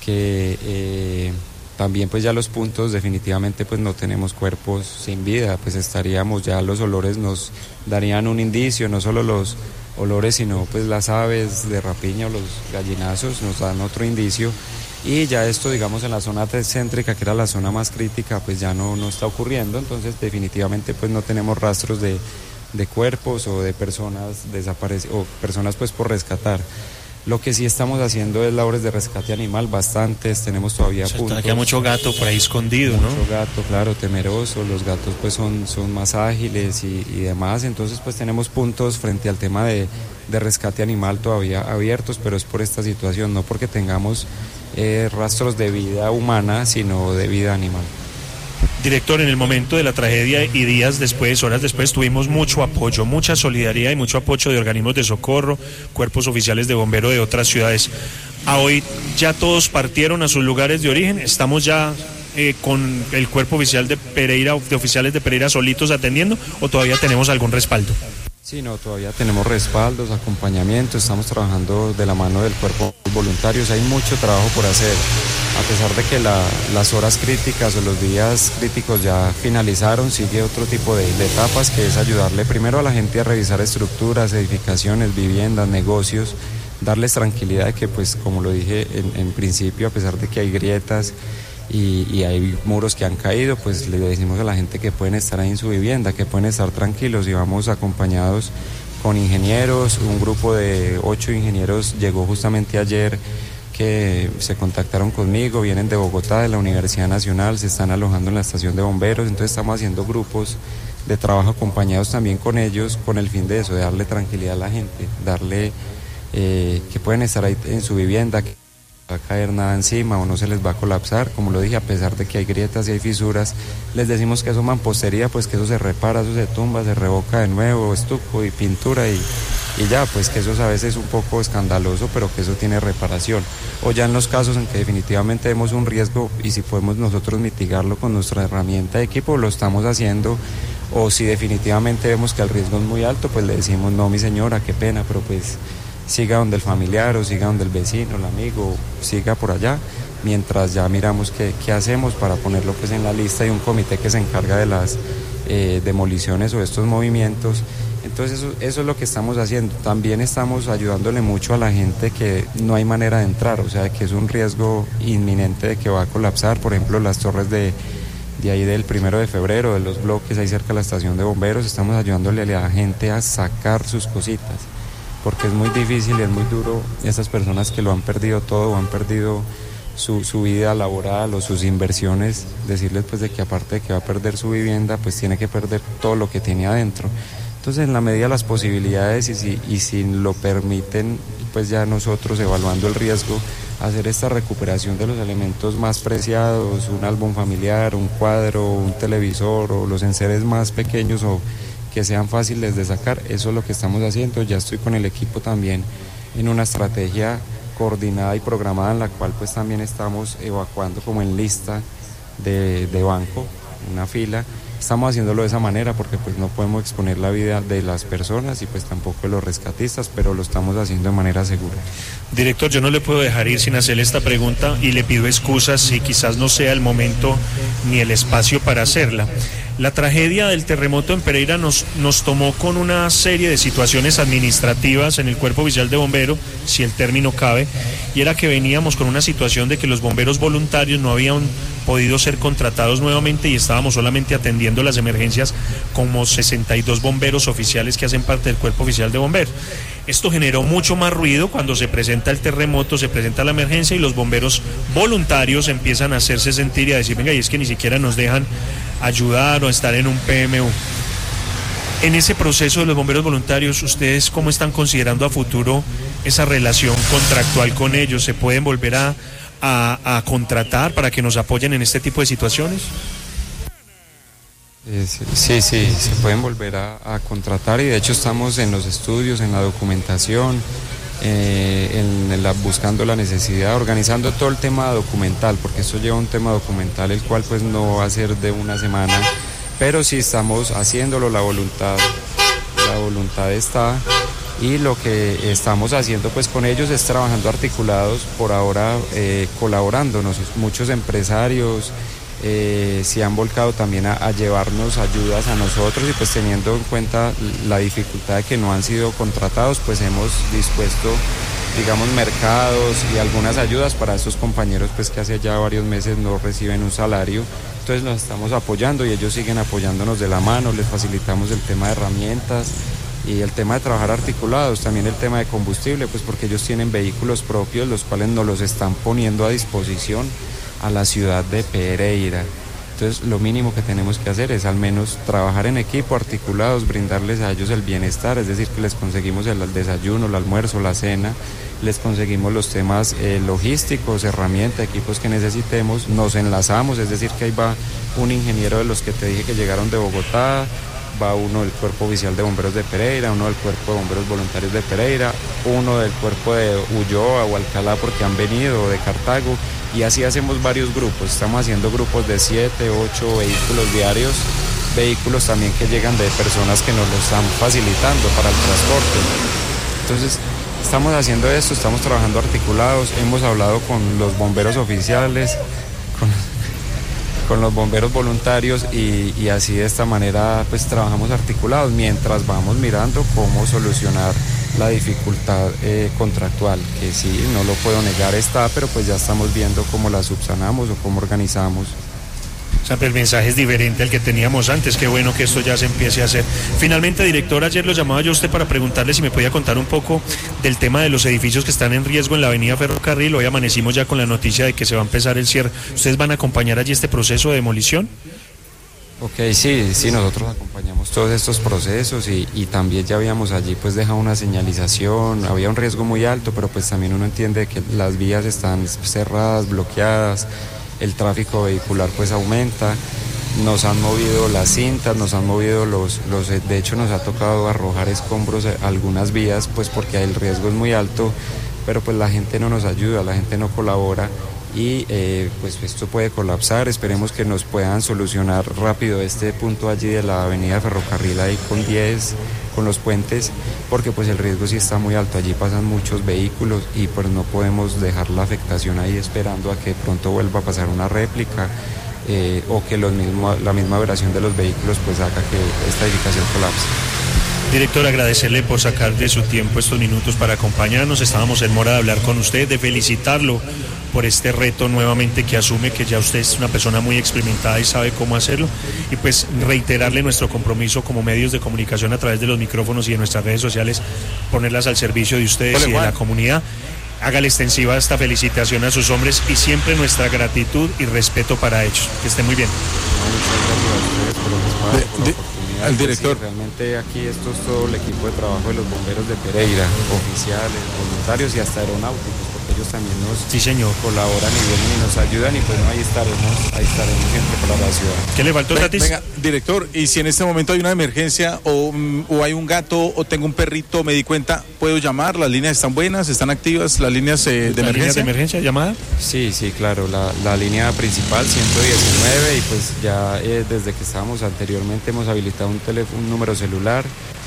que también pues ya los puntos definitivamente pues no tenemos cuerpos sin vida, pues estaríamos, ya los olores nos darían un indicio, no solo los olores sino pues las aves de rapiña o los gallinazos nos dan otro indicio, y ya esto digamos en la zona céntrica, que era la zona más crítica, pues ya no está ocurriendo. Entonces definitivamente pues no tenemos rastros de cuerpos o de personas desaparecidas o personas pues por rescatar. Lo que sí estamos haciendo es labores de rescate animal, bastantes, tenemos todavía puntos. Aquí hay mucho gato por ahí escondido, ¿no? Mucho gato, claro, temeroso, los gatos pues son más ágiles y demás, entonces pues tenemos puntos frente al tema de rescate animal todavía abiertos, pero es por esta situación, no porque tengamos rastros de vida humana, sino de vida animal. Director, en el momento de la tragedia y días después, horas después, tuvimos mucho apoyo, mucha solidaridad y mucho apoyo de organismos de socorro, cuerpos oficiales de bomberos de otras ciudades. A hoy ya todos partieron a sus lugares de origen, estamos ya con el cuerpo oficial de Pereira, de oficiales de Pereira solitos atendiendo, ¿o todavía tenemos algún respaldo? Sí, no, todavía tenemos respaldos, acompañamiento, estamos trabajando de la mano del cuerpo de voluntarios, hay mucho trabajo por hacer, a pesar de que las horas críticas o los días críticos ya finalizaron, sigue otro tipo de etapas, que es ayudarle primero a la gente a revisar estructuras, edificaciones, viviendas, negocios, darles tranquilidad de que pues como lo dije en principio, a pesar de que hay grietas y hay muros que han caído, pues le decimos a la gente que pueden estar ahí en su vivienda, que pueden estar tranquilos, y vamos acompañados con ingenieros. Un grupo de 8 ingenieros llegó justamente ayer, que se contactaron conmigo, vienen de Bogotá, de la Universidad Nacional, se están alojando en la estación de bomberos, entonces estamos haciendo grupos de trabajo acompañados también con ellos, con el fin de eso, de darle tranquilidad a la gente, darle que pueden estar ahí en su vivienda, que va a caer nada encima o no se les va a colapsar. Como lo dije, a pesar de que hay grietas y hay fisuras, les decimos que eso mampostería, pues que eso se repara, eso se tumba, se revoca de nuevo, estuco y pintura y ya, pues que eso a veces es un poco escandaloso, pero que eso tiene reparación. O ya en los casos en que definitivamente vemos un riesgo y si podemos nosotros mitigarlo con nuestra herramienta de equipo, lo estamos haciendo. O si definitivamente vemos que el riesgo es muy alto, pues le decimos, no mi señora, qué pena, pero pues siga donde el familiar o siga donde el vecino, el amigo, siga por allá, mientras ya miramos qué hacemos para ponerlo pues en la lista de un comité que se encarga de las demoliciones o estos movimientos. Entonces eso es lo que estamos haciendo. También estamos ayudándole mucho a la gente que no hay manera de entrar, o sea que es un riesgo inminente de que va a colapsar. Por ejemplo, las torres de ahí del 1 de febrero, de los bloques ahí cerca de la estación de bomberos, estamos ayudándole a la gente a sacar sus cositas, porque es muy difícil y es muy duro esas personas que lo han perdido todo o han perdido su vida laboral o sus inversiones, decirles pues de que aparte de que va a perder su vivienda, pues tiene que perder todo lo que tiene adentro. Entonces, en la medida de las posibilidades y si lo permiten, pues ya nosotros evaluando el riesgo, hacer esta recuperación de los elementos más preciados, un álbum familiar, un cuadro, un televisor o los enseres más pequeños o que sean fáciles de sacar, eso es lo que estamos haciendo. Ya estoy con el equipo también en una estrategia coordinada y programada en la cual pues también estamos evacuando como en lista de banco, una fila. Estamos haciéndolo de esa manera porque pues no podemos exponer la vida de las personas y pues tampoco de los rescatistas, pero lo estamos haciendo de manera segura. Director, yo no le puedo dejar ir sin hacerle esta pregunta y le pido excusas si quizás no sea el momento ni el espacio para hacerla. La tragedia del terremoto en Pereira nos tomó con una serie de situaciones administrativas en el Cuerpo Oficial de Bomberos, si el término cabe, y era que veníamos con una situación de que los bomberos voluntarios no habían podido ser contratados nuevamente y estábamos solamente atendiendo las emergencias como 62 bomberos oficiales que hacen parte del Cuerpo Oficial de Bomberos. Esto generó mucho más ruido cuando se presenta el terremoto, se presenta la emergencia y los bomberos voluntarios empiezan a hacerse sentir y a decir, venga, y es que ni siquiera nos dejan ayudar o estar en un PMU. En ese proceso de los bomberos voluntarios, ¿ustedes cómo están considerando a futuro esa relación contractual con ellos? ¿Se pueden volver a contratar para que nos apoyen en este tipo de situaciones? Sí, se pueden volver a contratar y de hecho estamos en los estudios, en la documentación, buscando la necesidad, organizando todo el tema documental, porque esto lleva un tema documental el cual pues no va a ser de una semana, pero sí estamos haciéndolo, la voluntad está, y lo que estamos haciendo pues con ellos es trabajando articulados por ahora, colaborándonos. Muchos empresarios se han volcado también a llevarnos ayudas a nosotros y pues teniendo en cuenta la dificultad de que no han sido contratados, pues hemos dispuesto, digamos, mercados y algunas ayudas para esos compañeros pues que hace ya varios meses no reciben un salario. Entonces los estamos apoyando y ellos siguen apoyándonos de la mano, les facilitamos el tema de herramientas y el tema de trabajar articulados, también el tema de combustible, pues porque ellos tienen vehículos propios, los cuales nos los están poniendo a disposición a la ciudad de Pereira. Entonces lo mínimo que tenemos que hacer es al menos trabajar en equipo, articulados, brindarles a ellos el bienestar, es decir, que les conseguimos el desayuno, el almuerzo, la cena, les conseguimos los temas logísticos, herramientas, equipos que necesitemos, nos enlazamos, es decir, que ahí va un ingeniero de los que te dije que llegaron de Bogotá, va uno del Cuerpo Oficial de Bomberos de Pereira, uno del Cuerpo de Bomberos Voluntarios de Pereira, uno del Cuerpo de Ulloa o Alcalá porque han venido, de Cartago, y así hacemos varios grupos. Estamos haciendo grupos de 7, 8 vehículos diarios, vehículos también que llegan de personas que nos lo están facilitando para el transporte. Entonces estamos haciendo esto, estamos trabajando articulados, hemos hablado con los bomberos oficiales, con los bomberos voluntarios y así de esta manera pues trabajamos articulados mientras vamos mirando cómo solucionar la dificultad contractual, que sí, no lo puedo negar, está, pero pues ya estamos viendo cómo la subsanamos o cómo organizamos. O sea, el mensaje es diferente al que teníamos antes, qué bueno que esto ya se empiece a hacer. Finalmente, director, ayer lo llamaba yo a usted para preguntarle si me podía contar un poco del tema de los edificios que están en riesgo en la avenida Ferrocarril. Hoy amanecimos ya con la noticia de que se va a empezar el cierre. ¿Ustedes van a acompañar allí este proceso de demolición? Ok, sí, nosotros acompañamos todos estos procesos y también ya habíamos allí pues dejado una señalización, había un riesgo muy alto, pero pues también uno entiende que las vías están cerradas, bloqueadas, el tráfico vehicular pues aumenta, nos han movido las cintas, nos han movido de hecho nos ha tocado arrojar escombros a algunas vías pues porque el riesgo es muy alto, pero pues la gente no nos ayuda, la gente no colabora y pues esto puede colapsar. Esperemos que nos puedan solucionar rápido este punto allí de la avenida Ferrocarril ahí con 10, con los puentes, porque pues el riesgo sí está muy alto, allí pasan muchos vehículos y pues no podemos dejar la afectación ahí esperando a que pronto vuelva a pasar una réplica o que la misma vibración de los vehículos pues haga que esta edificación colapse. Director, agradecerle por sacar de su tiempo estos minutos para acompañarnos. Estábamos en mora de hablar con usted, de felicitarlo por este reto nuevamente que asume, que ya usted es una persona muy experimentada y sabe cómo hacerlo, y pues reiterarle nuestro compromiso como medios de comunicación a través de los micrófonos y de nuestras redes sociales, ponerlas al servicio de ustedes y de la comunidad. Hágale extensiva esta felicitación a sus hombres y siempre nuestra gratitud y respeto para ellos. Que esté muy bien. Al director. Sí, realmente aquí esto es todo el equipo de trabajo de los bomberos de Pereira, oficiales, voluntarios y hasta aeronáuticos, porque ellos también nos colaboran y vienen y nos ayudan y pues no, ahí estaremos siempre para la ciudad. ¿Qué le faltó, Tatis? Venga, director, y si en este momento hay una emergencia o hay un gato o tengo un perrito, me di cuenta, ¿puedo llamar? ¿Las líneas están buenas, están activas, las líneas de emergencia? ¿Líneas de emergencia, llamada? Sí, claro, la línea principal 119 y pues ya desde que estábamos anteriormente hemos habilitado un número celular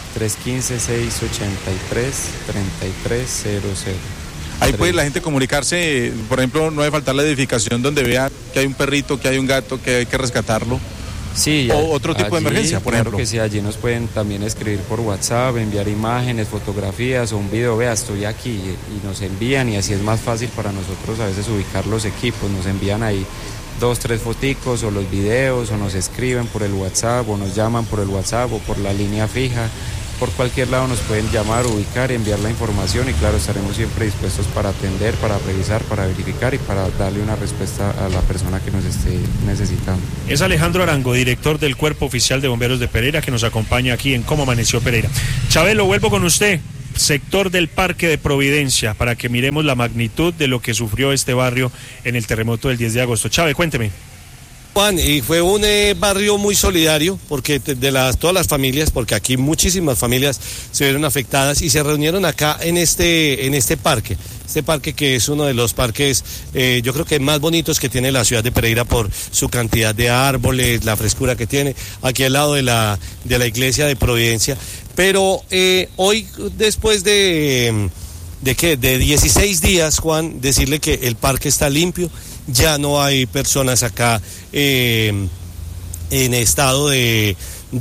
315-683-3300. Ahí puede la gente comunicarse, por ejemplo, no debe faltar la edificación donde vea que hay un perrito, que hay un gato, que hay que rescatarlo. Sí, o otro tipo de allí, emergencia, por ejemplo. Que sí, allí nos pueden también escribir por WhatsApp, enviar imágenes, fotografías o un video, vea, estoy aquí, y nos envían, y así es más fácil para nosotros a veces ubicar los equipos, nos envían ahí 2, 3 foticos o los videos, o nos escriben por el WhatsApp, o nos llaman por el WhatsApp o por la línea fija. Por cualquier lado nos pueden llamar, ubicar, enviar la información, y claro, estaremos siempre dispuestos para atender, para revisar, para verificar y para darle una respuesta a la persona que nos esté necesitando. Es Alejandro Arango, director del Cuerpo Oficial de Bomberos de Pereira, que nos acompaña aquí en Cómo Amaneció Pereira. Chabelo, vuelvo con usted, sector del Parque de Providencia, para que miremos la magnitud de lo que sufrió este barrio en el terremoto del 10 de agosto. Chávez, cuénteme. Juan, y fue un barrio muy solidario, porque todas las familias, porque aquí muchísimas familias se vieron afectadas y se reunieron acá en este parque. Este parque, que es uno de los parques, yo creo que más bonitos que tiene la ciudad de Pereira por su cantidad de árboles, la frescura que tiene, aquí al lado de la iglesia de Providencia. Pero hoy, después de 16 días, Juan, decirle que el parque está limpio, ya no hay personas acá en estado de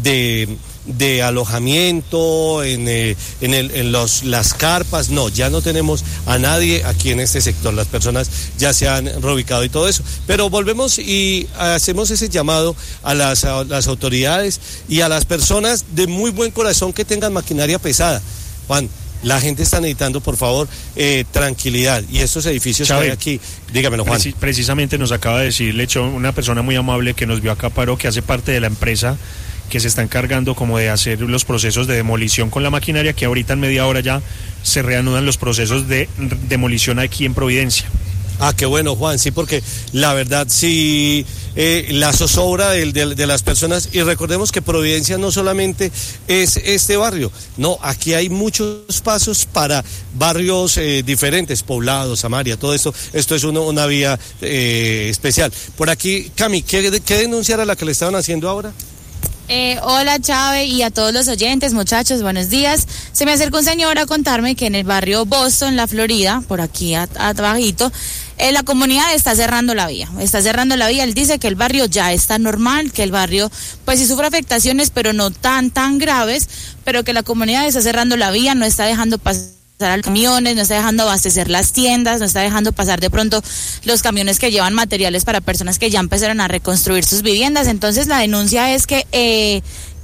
alojamiento, en las carpas, no, ya no tenemos a nadie aquí en este sector, las personas ya se han reubicado y todo eso, pero volvemos y hacemos ese llamado a las autoridades y a las personas de muy buen corazón que tengan maquinaria pesada. Juan, la gente está necesitando, por favor, tranquilidad. Y estos edificios que hay aquí, dígamelo, Juan. Precisamente nos acaba de decir, una persona muy amable que nos vio acá, paró, que hace parte de la empresa que se está encargando como de hacer los procesos de demolición con la maquinaria, que ahorita en media hora ya se reanudan los procesos de demolición aquí en Providencia. Ah, qué bueno, Juan, sí, porque la verdad sí, la zozobra de las personas, y recordemos que Providencia no solamente es este barrio, no, aquí hay muchos pasos para barrios diferentes, Poblados, Samaria, todo esto es una vía especial. Por aquí, Cami, ¿qué denuncia era la que le estaban haciendo ahora? Hola, Chávez, y a todos los oyentes, muchachos, buenos días. Se me acercó un señor a contarme que en el barrio Boston, la Florida, por aquí abajito, la comunidad está cerrando la vía. Él dice que el barrio ya está normal, que el barrio pues sí sufre afectaciones, pero no tan graves, pero que la comunidad está cerrando la vía, no está dejando pasar a los camiones, no está dejando abastecer las tiendas, no está dejando pasar de pronto los camiones que llevan materiales para personas que ya empezaron a reconstruir sus viviendas. Entonces la denuncia es que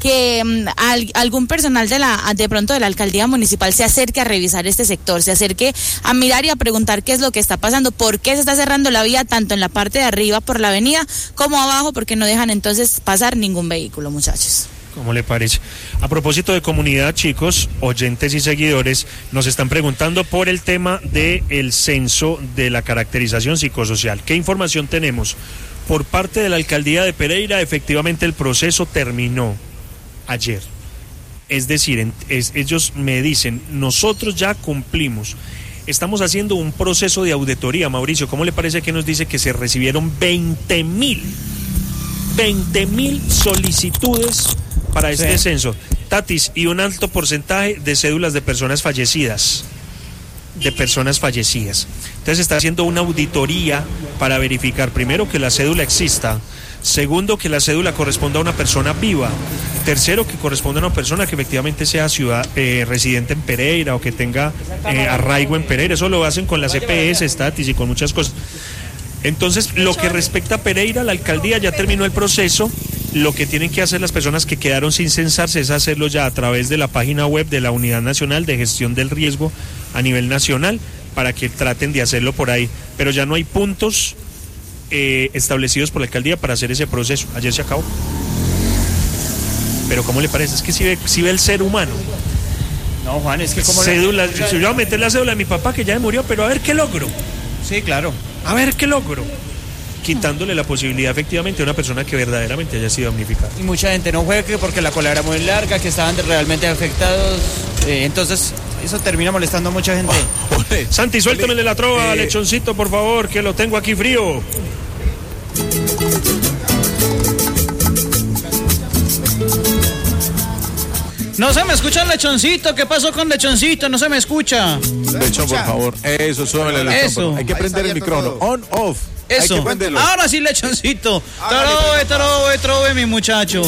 algún personal de pronto de la alcaldía municipal se acerque a revisar este sector, se acerque a mirar y a preguntar qué es lo que está pasando, por qué se está cerrando la vía tanto en la parte de arriba por la avenida como abajo, porque no dejan entonces pasar ningún vehículo, muchachos. ¿Cómo le parece? A propósito de comunidad, chicos, oyentes y seguidores, nos están preguntando por el tema del censo de la caracterización psicosocial. ¿Qué información tenemos? Por parte de la alcaldía de Pereira, efectivamente el proceso terminó ayer. Es decir, ellos me dicen, nosotros ya cumplimos. Estamos haciendo un proceso de auditoría. Mauricio, ¿cómo le parece que nos dice que se recibieron 20.000 solicitudes para este censo, Tatis, y un alto porcentaje de cédulas de personas fallecidas? Entonces está haciendo una auditoría para verificar, primero, que la cédula exista, segundo, que la cédula corresponda a una persona viva, tercero, que corresponda a una persona que efectivamente sea residente en Pereira o que tenga arraigo en Pereira. Eso lo hacen con las EPS, Tatis, y con muchas cosas. Entonces, lo que respecta a Pereira, la alcaldía ya terminó el proceso. Lo que tienen que hacer las personas que quedaron sin censarse es hacerlo ya a través de la página web de la Unidad Nacional de Gestión del Riesgo a nivel nacional, para que traten de hacerlo por ahí. Pero ya no hay puntos establecidos por la alcaldía para hacer ese proceso. Ayer se acabó. Pero ¿cómo le parece? Es que si ve el ser humano. No, Juan, es que como... Cédula, yo voy a meter la cédula de mi papá que ya murió, pero a ver qué logro. Sí, claro. A ver qué logro. Quitándole la posibilidad efectivamente a una persona que verdaderamente haya sido damnificada. Y mucha gente no juegue porque la cola era muy larga, que estaban realmente afectados, entonces eso termina molestando a mucha gente. Santi, suéltamele la trova, lechoncito, por favor, que lo tengo aquí frío. No se me escucha el lechoncito. ¿Qué pasó con lechoncito? No se me escucha. Lechón, por favor. Eso, súbele, lechón. Eso. Hay que prender el micrófono. On, off. Eso. Ahora sí, lechoncito. Trove, mi muchacho.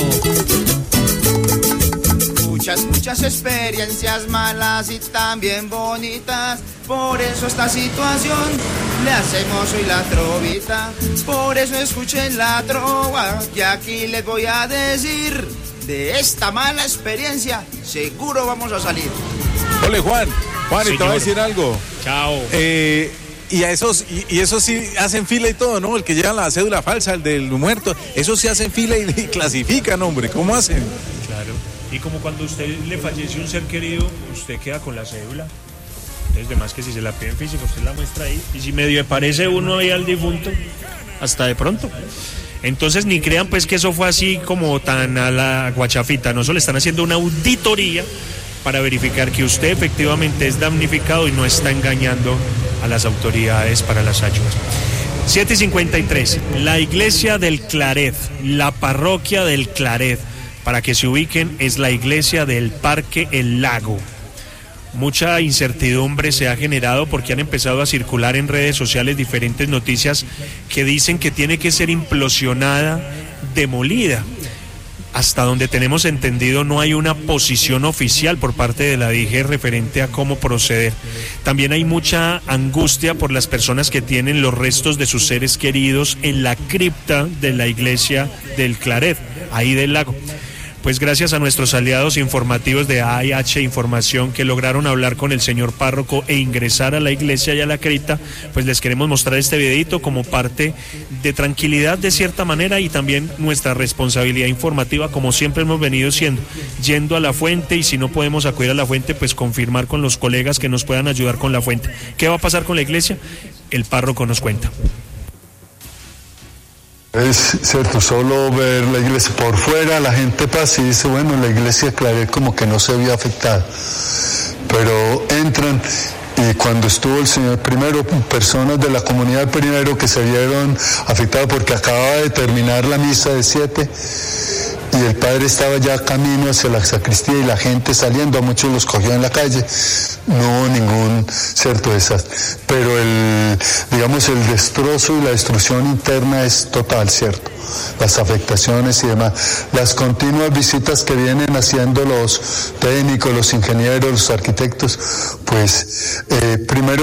Muchas experiencias malas y también bonitas. Por eso esta situación le hacemos hoy la trovita. Por eso escuchen la trova que aquí les voy a decir. De esta mala experiencia seguro vamos a salir. Ole, Juan, y te voy a decir algo. Chao. Y esos sí hacen fila y todo, ¿no? El que lleva la cédula falsa, el del muerto, esos sí hacen fila y clasifican, hombre. ¿Cómo hacen? Claro. Y como cuando usted le fallece un ser querido, usted queda con la cédula. Entonces, además que si se la piden física, usted la muestra ahí. Y si medio parece uno ahí al difunto, hasta de pronto. Entonces, ni crean pues que eso fue así como tan a la guachafita. No, solo le están haciendo una auditoría para verificar que usted efectivamente es damnificado y no está engañando a las autoridades para las ayudas. 7:53, la iglesia del Claret, la parroquia del Claret, para que se ubiquen, es la iglesia del Parque El Lago. Mucha incertidumbre se ha generado porque han empezado a circular en redes sociales diferentes noticias que dicen que tiene que ser implosionada, demolida. Hasta donde tenemos entendido no hay una posición oficial por parte de la DIGE referente a cómo proceder. También hay mucha angustia por las personas que tienen los restos de sus seres queridos en la cripta de la iglesia del Claret, ahí del lago. Pues gracias a nuestros aliados informativos de AIH Información que lograron hablar con el señor párroco e ingresar a la iglesia y a la cripta, pues les queremos mostrar este videito como parte de tranquilidad de cierta manera y también nuestra responsabilidad informativa como siempre hemos venido siendo, yendo a la fuente y si no podemos acudir a la fuente, pues confirmar con los colegas que nos puedan ayudar con la fuente. ¿Qué va a pasar con la iglesia? El párroco nos cuenta. Es cierto, solo ver la iglesia por fuera, la gente pasa y dice, bueno, la iglesia Claret como que no se vio afectada, pero entran y cuando estuvo el señor primero, personas de la comunidad primero que se vieron afectadas porque acababa de terminar la misa de 7 y el padre estaba ya camino hacia la sacristía y la gente saliendo, a muchos los cogió en la calle, no hubo ningún cierto desastre, pero el destrozo y la destrucción interna es total, cierto, las afectaciones y demás, las continuas visitas que vienen haciendo los técnicos, los ingenieros, los arquitectos, pues primero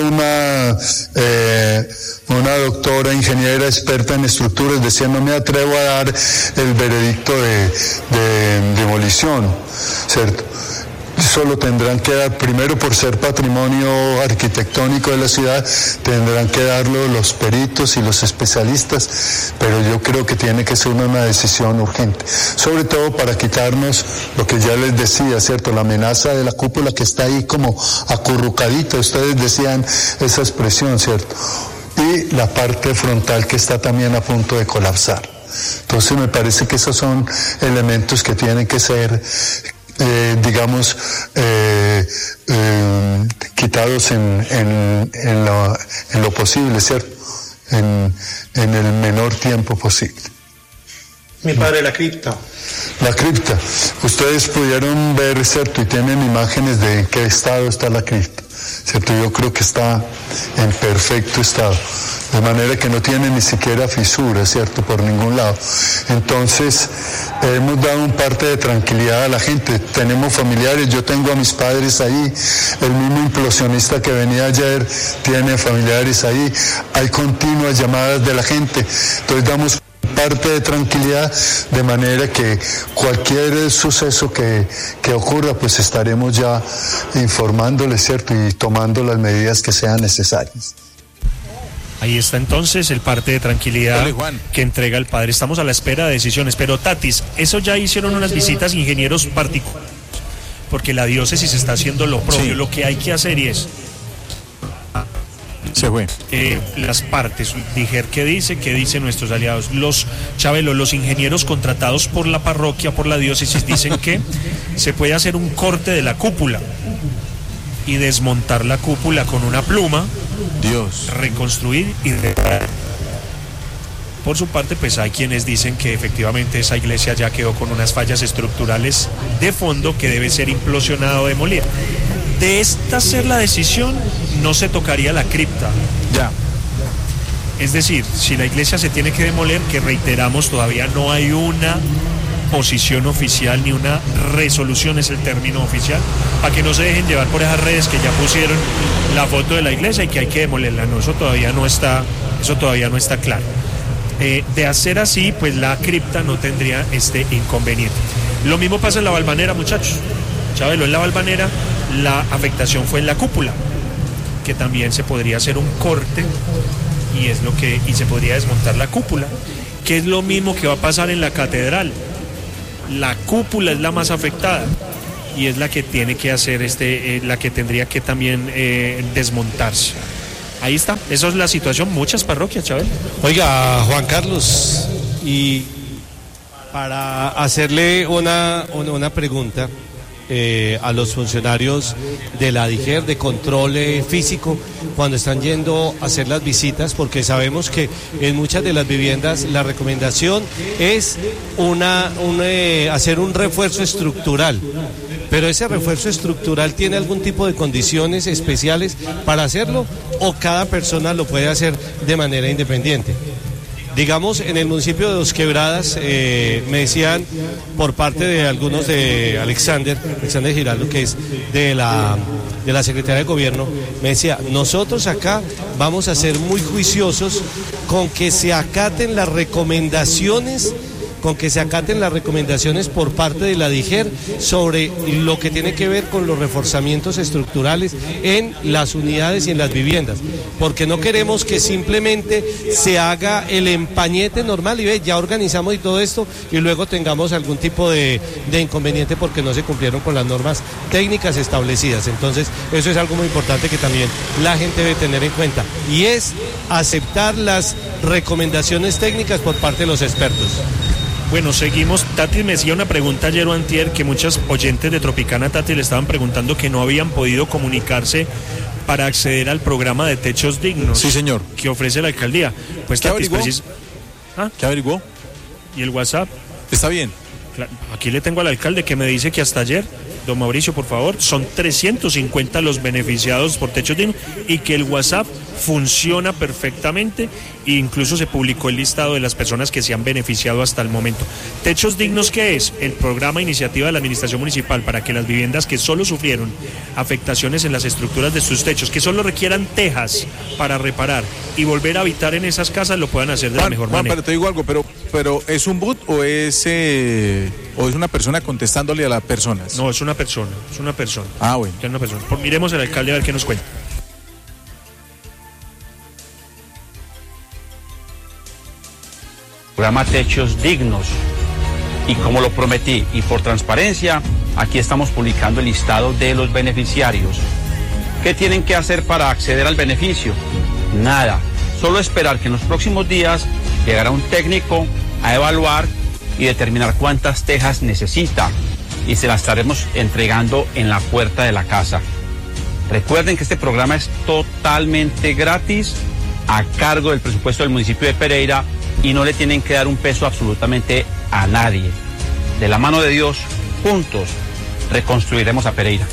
una doctora ingeniera experta en estructuras decía, no me atrevo a dar el veredicto de demolición, ¿cierto? Solo tendrán que dar, primero por ser patrimonio arquitectónico de la ciudad, tendrán que darlo los peritos y los especialistas, pero yo creo que tiene que ser una decisión urgente, sobre todo para quitarnos lo que ya les decía, ¿cierto? La amenaza de la cúpula que está ahí como acurrucadita, ustedes decían esa expresión, ¿cierto? Y la parte frontal que está también a punto de colapsar. Entonces me parece que esos son elementos que tienen que ser quitados en lo posible, ¿cierto? En el menor tiempo posible. Mi padre, la cripta. La cripta. Ustedes pudieron ver, ¿cierto? Y tienen imágenes de en qué estado está la cripta, ¿cierto? Yo creo que está en perfecto estado, de manera que no tiene ni siquiera fisuras, ¿cierto? Por ningún lado. Entonces, hemos dado un parte de tranquilidad a la gente. Tenemos familiares, yo tengo a mis padres ahí, el mismo implosionista que venía ayer tiene familiares ahí, hay continuas llamadas de la gente. Entonces, damos parte de tranquilidad, de manera que cualquier suceso que ocurra, pues estaremos ya informándoles, ¿cierto? Y tomando las medidas que sean necesarias. Ahí está entonces el parte de tranquilidad que entrega el padre. Estamos a la espera de decisiones. Pero Tatis, eso ya hicieron unas visitas ingenieros particulares, porque la diócesis está haciendo lo propio. Sí. Lo que hay que hacer es se fue. Las partes, Dijer, ¿qué dicen nuestros aliados? Los ingenieros contratados por la parroquia, por la diócesis, dicen que se puede hacer un corte de la cúpula y desmontar la cúpula con una pluma, reconstruir y reparar. Por su parte, pues hay quienes dicen que efectivamente esa iglesia ya quedó con unas fallas estructurales de fondo que debe ser implosionada o demolida. De esta ser la decisión, no se tocaría la cripta. Ya. Es decir, si la iglesia se tiene que demoler, que reiteramos, todavía no hay una posición oficial ni una resolución, es el término oficial, para que no se dejen llevar por esas redes que ya pusieron la foto de la iglesia y que hay que demolerla. No, eso todavía no está claro. De hacer así, pues la cripta no tendría este inconveniente. Lo mismo pasa en la Valvanera, muchachos. Chabelo, en la Valvanera la afectación fue en la cúpula, que también se podría hacer un corte y se podría desmontar la cúpula, que es lo mismo que va a pasar en la catedral. La cúpula es la más afectada y es la que tiene que hacer la que tendría que también desmontarse. Ahí está, esa es la situación, muchas parroquias, Chabelo. Oiga, Juan Carlos, y para hacerle una pregunta a los funcionarios de la DIGER de control físico cuando están yendo a hacer las visitas, porque sabemos que en muchas de las viviendas la recomendación es hacer un refuerzo estructural. Pero ese refuerzo estructural tiene algún tipo de condiciones especiales para hacerlo, o cada persona lo puede hacer de manera independiente. Digamos, en el municipio de Dos Quebradas, me decían por parte de algunos de Alexander Giraldo, que es de la Secretaría de Gobierno, me decía, nosotros acá vamos a ser muy juiciosos con que se acaten las recomendaciones por parte de la DIGER sobre lo que tiene que ver con los reforzamientos estructurales en las unidades y en las viviendas, porque no queremos que simplemente se haga el empañete normal y ya organizamos y todo esto y luego tengamos algún tipo de inconveniente porque no se cumplieron con las normas técnicas establecidas. Entonces eso es algo muy importante que también la gente debe tener en cuenta, y es aceptar las recomendaciones técnicas por parte de los expertos. Bueno, seguimos. Tati me hacía una pregunta ayer o antier que muchas oyentes de Tropicana, Tati, le estaban preguntando que no habían podido comunicarse para acceder al programa de techos dignos. Sí, señor. Que ofrece la alcaldía. Pues ¿Qué Tati, averiguó? ¿Qué averiguó? ¿Y el WhatsApp? Está bien. Aquí le tengo al alcalde que me dice que hasta ayer, don Mauricio, por favor, son 350 los beneficiados por techos dignos y que el WhatsApp funciona perfectamente e incluso se publicó el listado de las personas que se han beneficiado hasta el momento. Techos Dignos, ¿qué es? El programa iniciativa de la Administración Municipal para que las viviendas que solo sufrieron afectaciones en las estructuras de sus techos, que solo requieran tejas para reparar y volver a habitar en esas casas, lo puedan hacer de la mejor manera. Pero te digo algo, pero ¿es un bot o es una persona contestándole a las personas? No, es una persona. Ah, bueno. Es una persona. Miremos al alcalde a ver qué nos cuenta. Programa Techos Dignos, y como lo prometí y por transparencia, aquí estamos publicando el listado de los beneficiarios. ¿Qué tienen que hacer para acceder al beneficio? Nada, solo esperar que en los próximos días llegará un técnico a evaluar y determinar cuántas tejas necesita, y se las estaremos entregando en la puerta de la casa. Recuerden que este programa es totalmente gratis, a cargo del presupuesto del municipio de Pereira, y no le tienen que dar un peso absolutamente a nadie. De la mano de Dios, juntos, reconstruiremos a Pereira.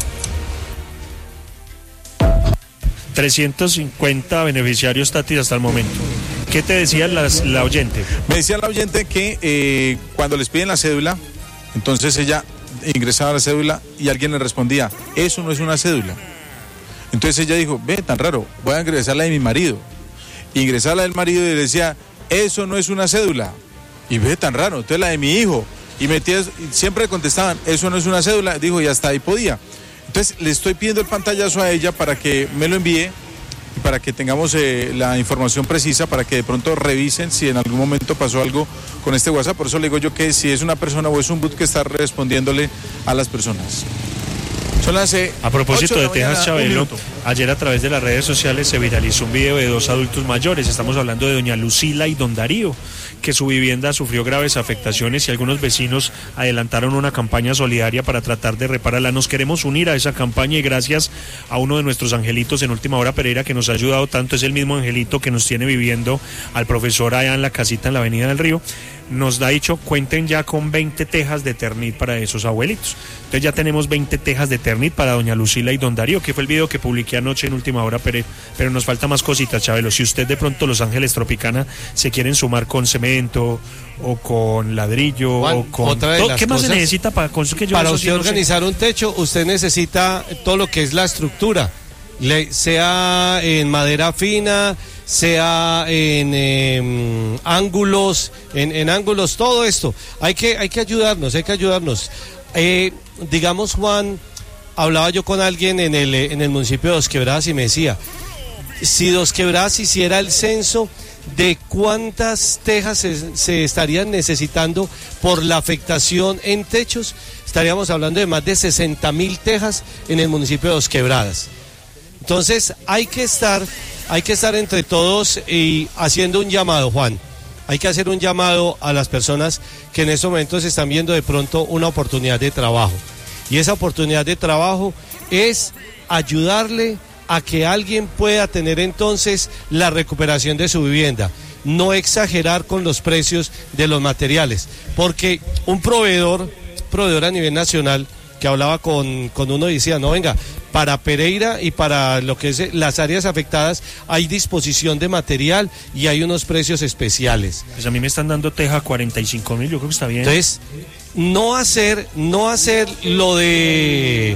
350 beneficiarios, Tati, hasta el momento. ¿Qué te decía la oyente? Me decía la oyente que cuando les piden la cédula, entonces ella ingresaba la cédula y alguien le respondía, eso no es una cédula. Entonces ella dijo, ve, tan raro, voy a ingresar la de mi marido. Ingresaba la del marido y le decía, eso no es una cédula. Y ve, tan raro, entonces la de mi hijo. Y siempre contestaban, eso no es una cédula. Dijo, y hasta ahí podía. Entonces le estoy pidiendo el pantallazo a ella para que me lo envíe y para que tengamos la información precisa, para que de pronto revisen si en algún momento pasó algo con este WhatsApp. Por eso le digo yo que si es una persona o es un bot que está respondiéndole a las personas. Son las, a propósito de Tejas, Chabelo, ayer a través de las redes sociales se viralizó un video de dos adultos mayores. Estamos hablando de doña Lucila y don Darío, que su vivienda sufrió graves afectaciones y algunos vecinos adelantaron una campaña solidaria para tratar de repararla. Nos queremos unir a esa campaña y gracias a uno de nuestros angelitos en Última Hora Pereira que nos ha ayudado tanto, es el mismo angelito que nos tiene viviendo al profesor allá en la casita en la Avenida del Río. nos da dicho, cuenten ya con 20 tejas de Eternit para esos abuelitos. Entonces ya tenemos 20 tejas de Eternit para doña Lucila y don Darío, que fue el video que publiqué anoche en Última Hora, pero nos falta más cositas, Chabelo. Si usted de pronto Los Ángeles Tropicana se quieren sumar con cemento o con ladrillo, Juan, o con ¿qué más se necesita para construir? Para usted organizar un techo, usted necesita todo lo que es la estructura, sea en madera fina, sea en ángulos, en ángulos, todo esto. Hay que ayudarnos, digamos, Juan, hablaba yo con alguien en el municipio de Dos Quebradas y me decía, si Dos Quebradas hiciera el censo de cuántas tejas se estarían necesitando por la afectación en techos, estaríamos hablando de más de 60.000 tejas en el municipio de Dos Quebradas. Entonces hay que estar entre todos y haciendo un llamado, Juan. Hay que hacer un llamado a las personas que en estos momentos están viendo de pronto una oportunidad de trabajo. Y esa oportunidad de trabajo es ayudarle a que alguien pueda tener entonces la recuperación de su vivienda. No exagerar con los precios de los materiales, porque un proveedor a nivel nacional que hablaba con uno y decía, no, venga, para Pereira y para lo que es las áreas afectadas hay disposición de material y hay unos precios especiales. Pues a mí me están dando teja 45.000, yo creo que está bien. Entonces, no hacer lo de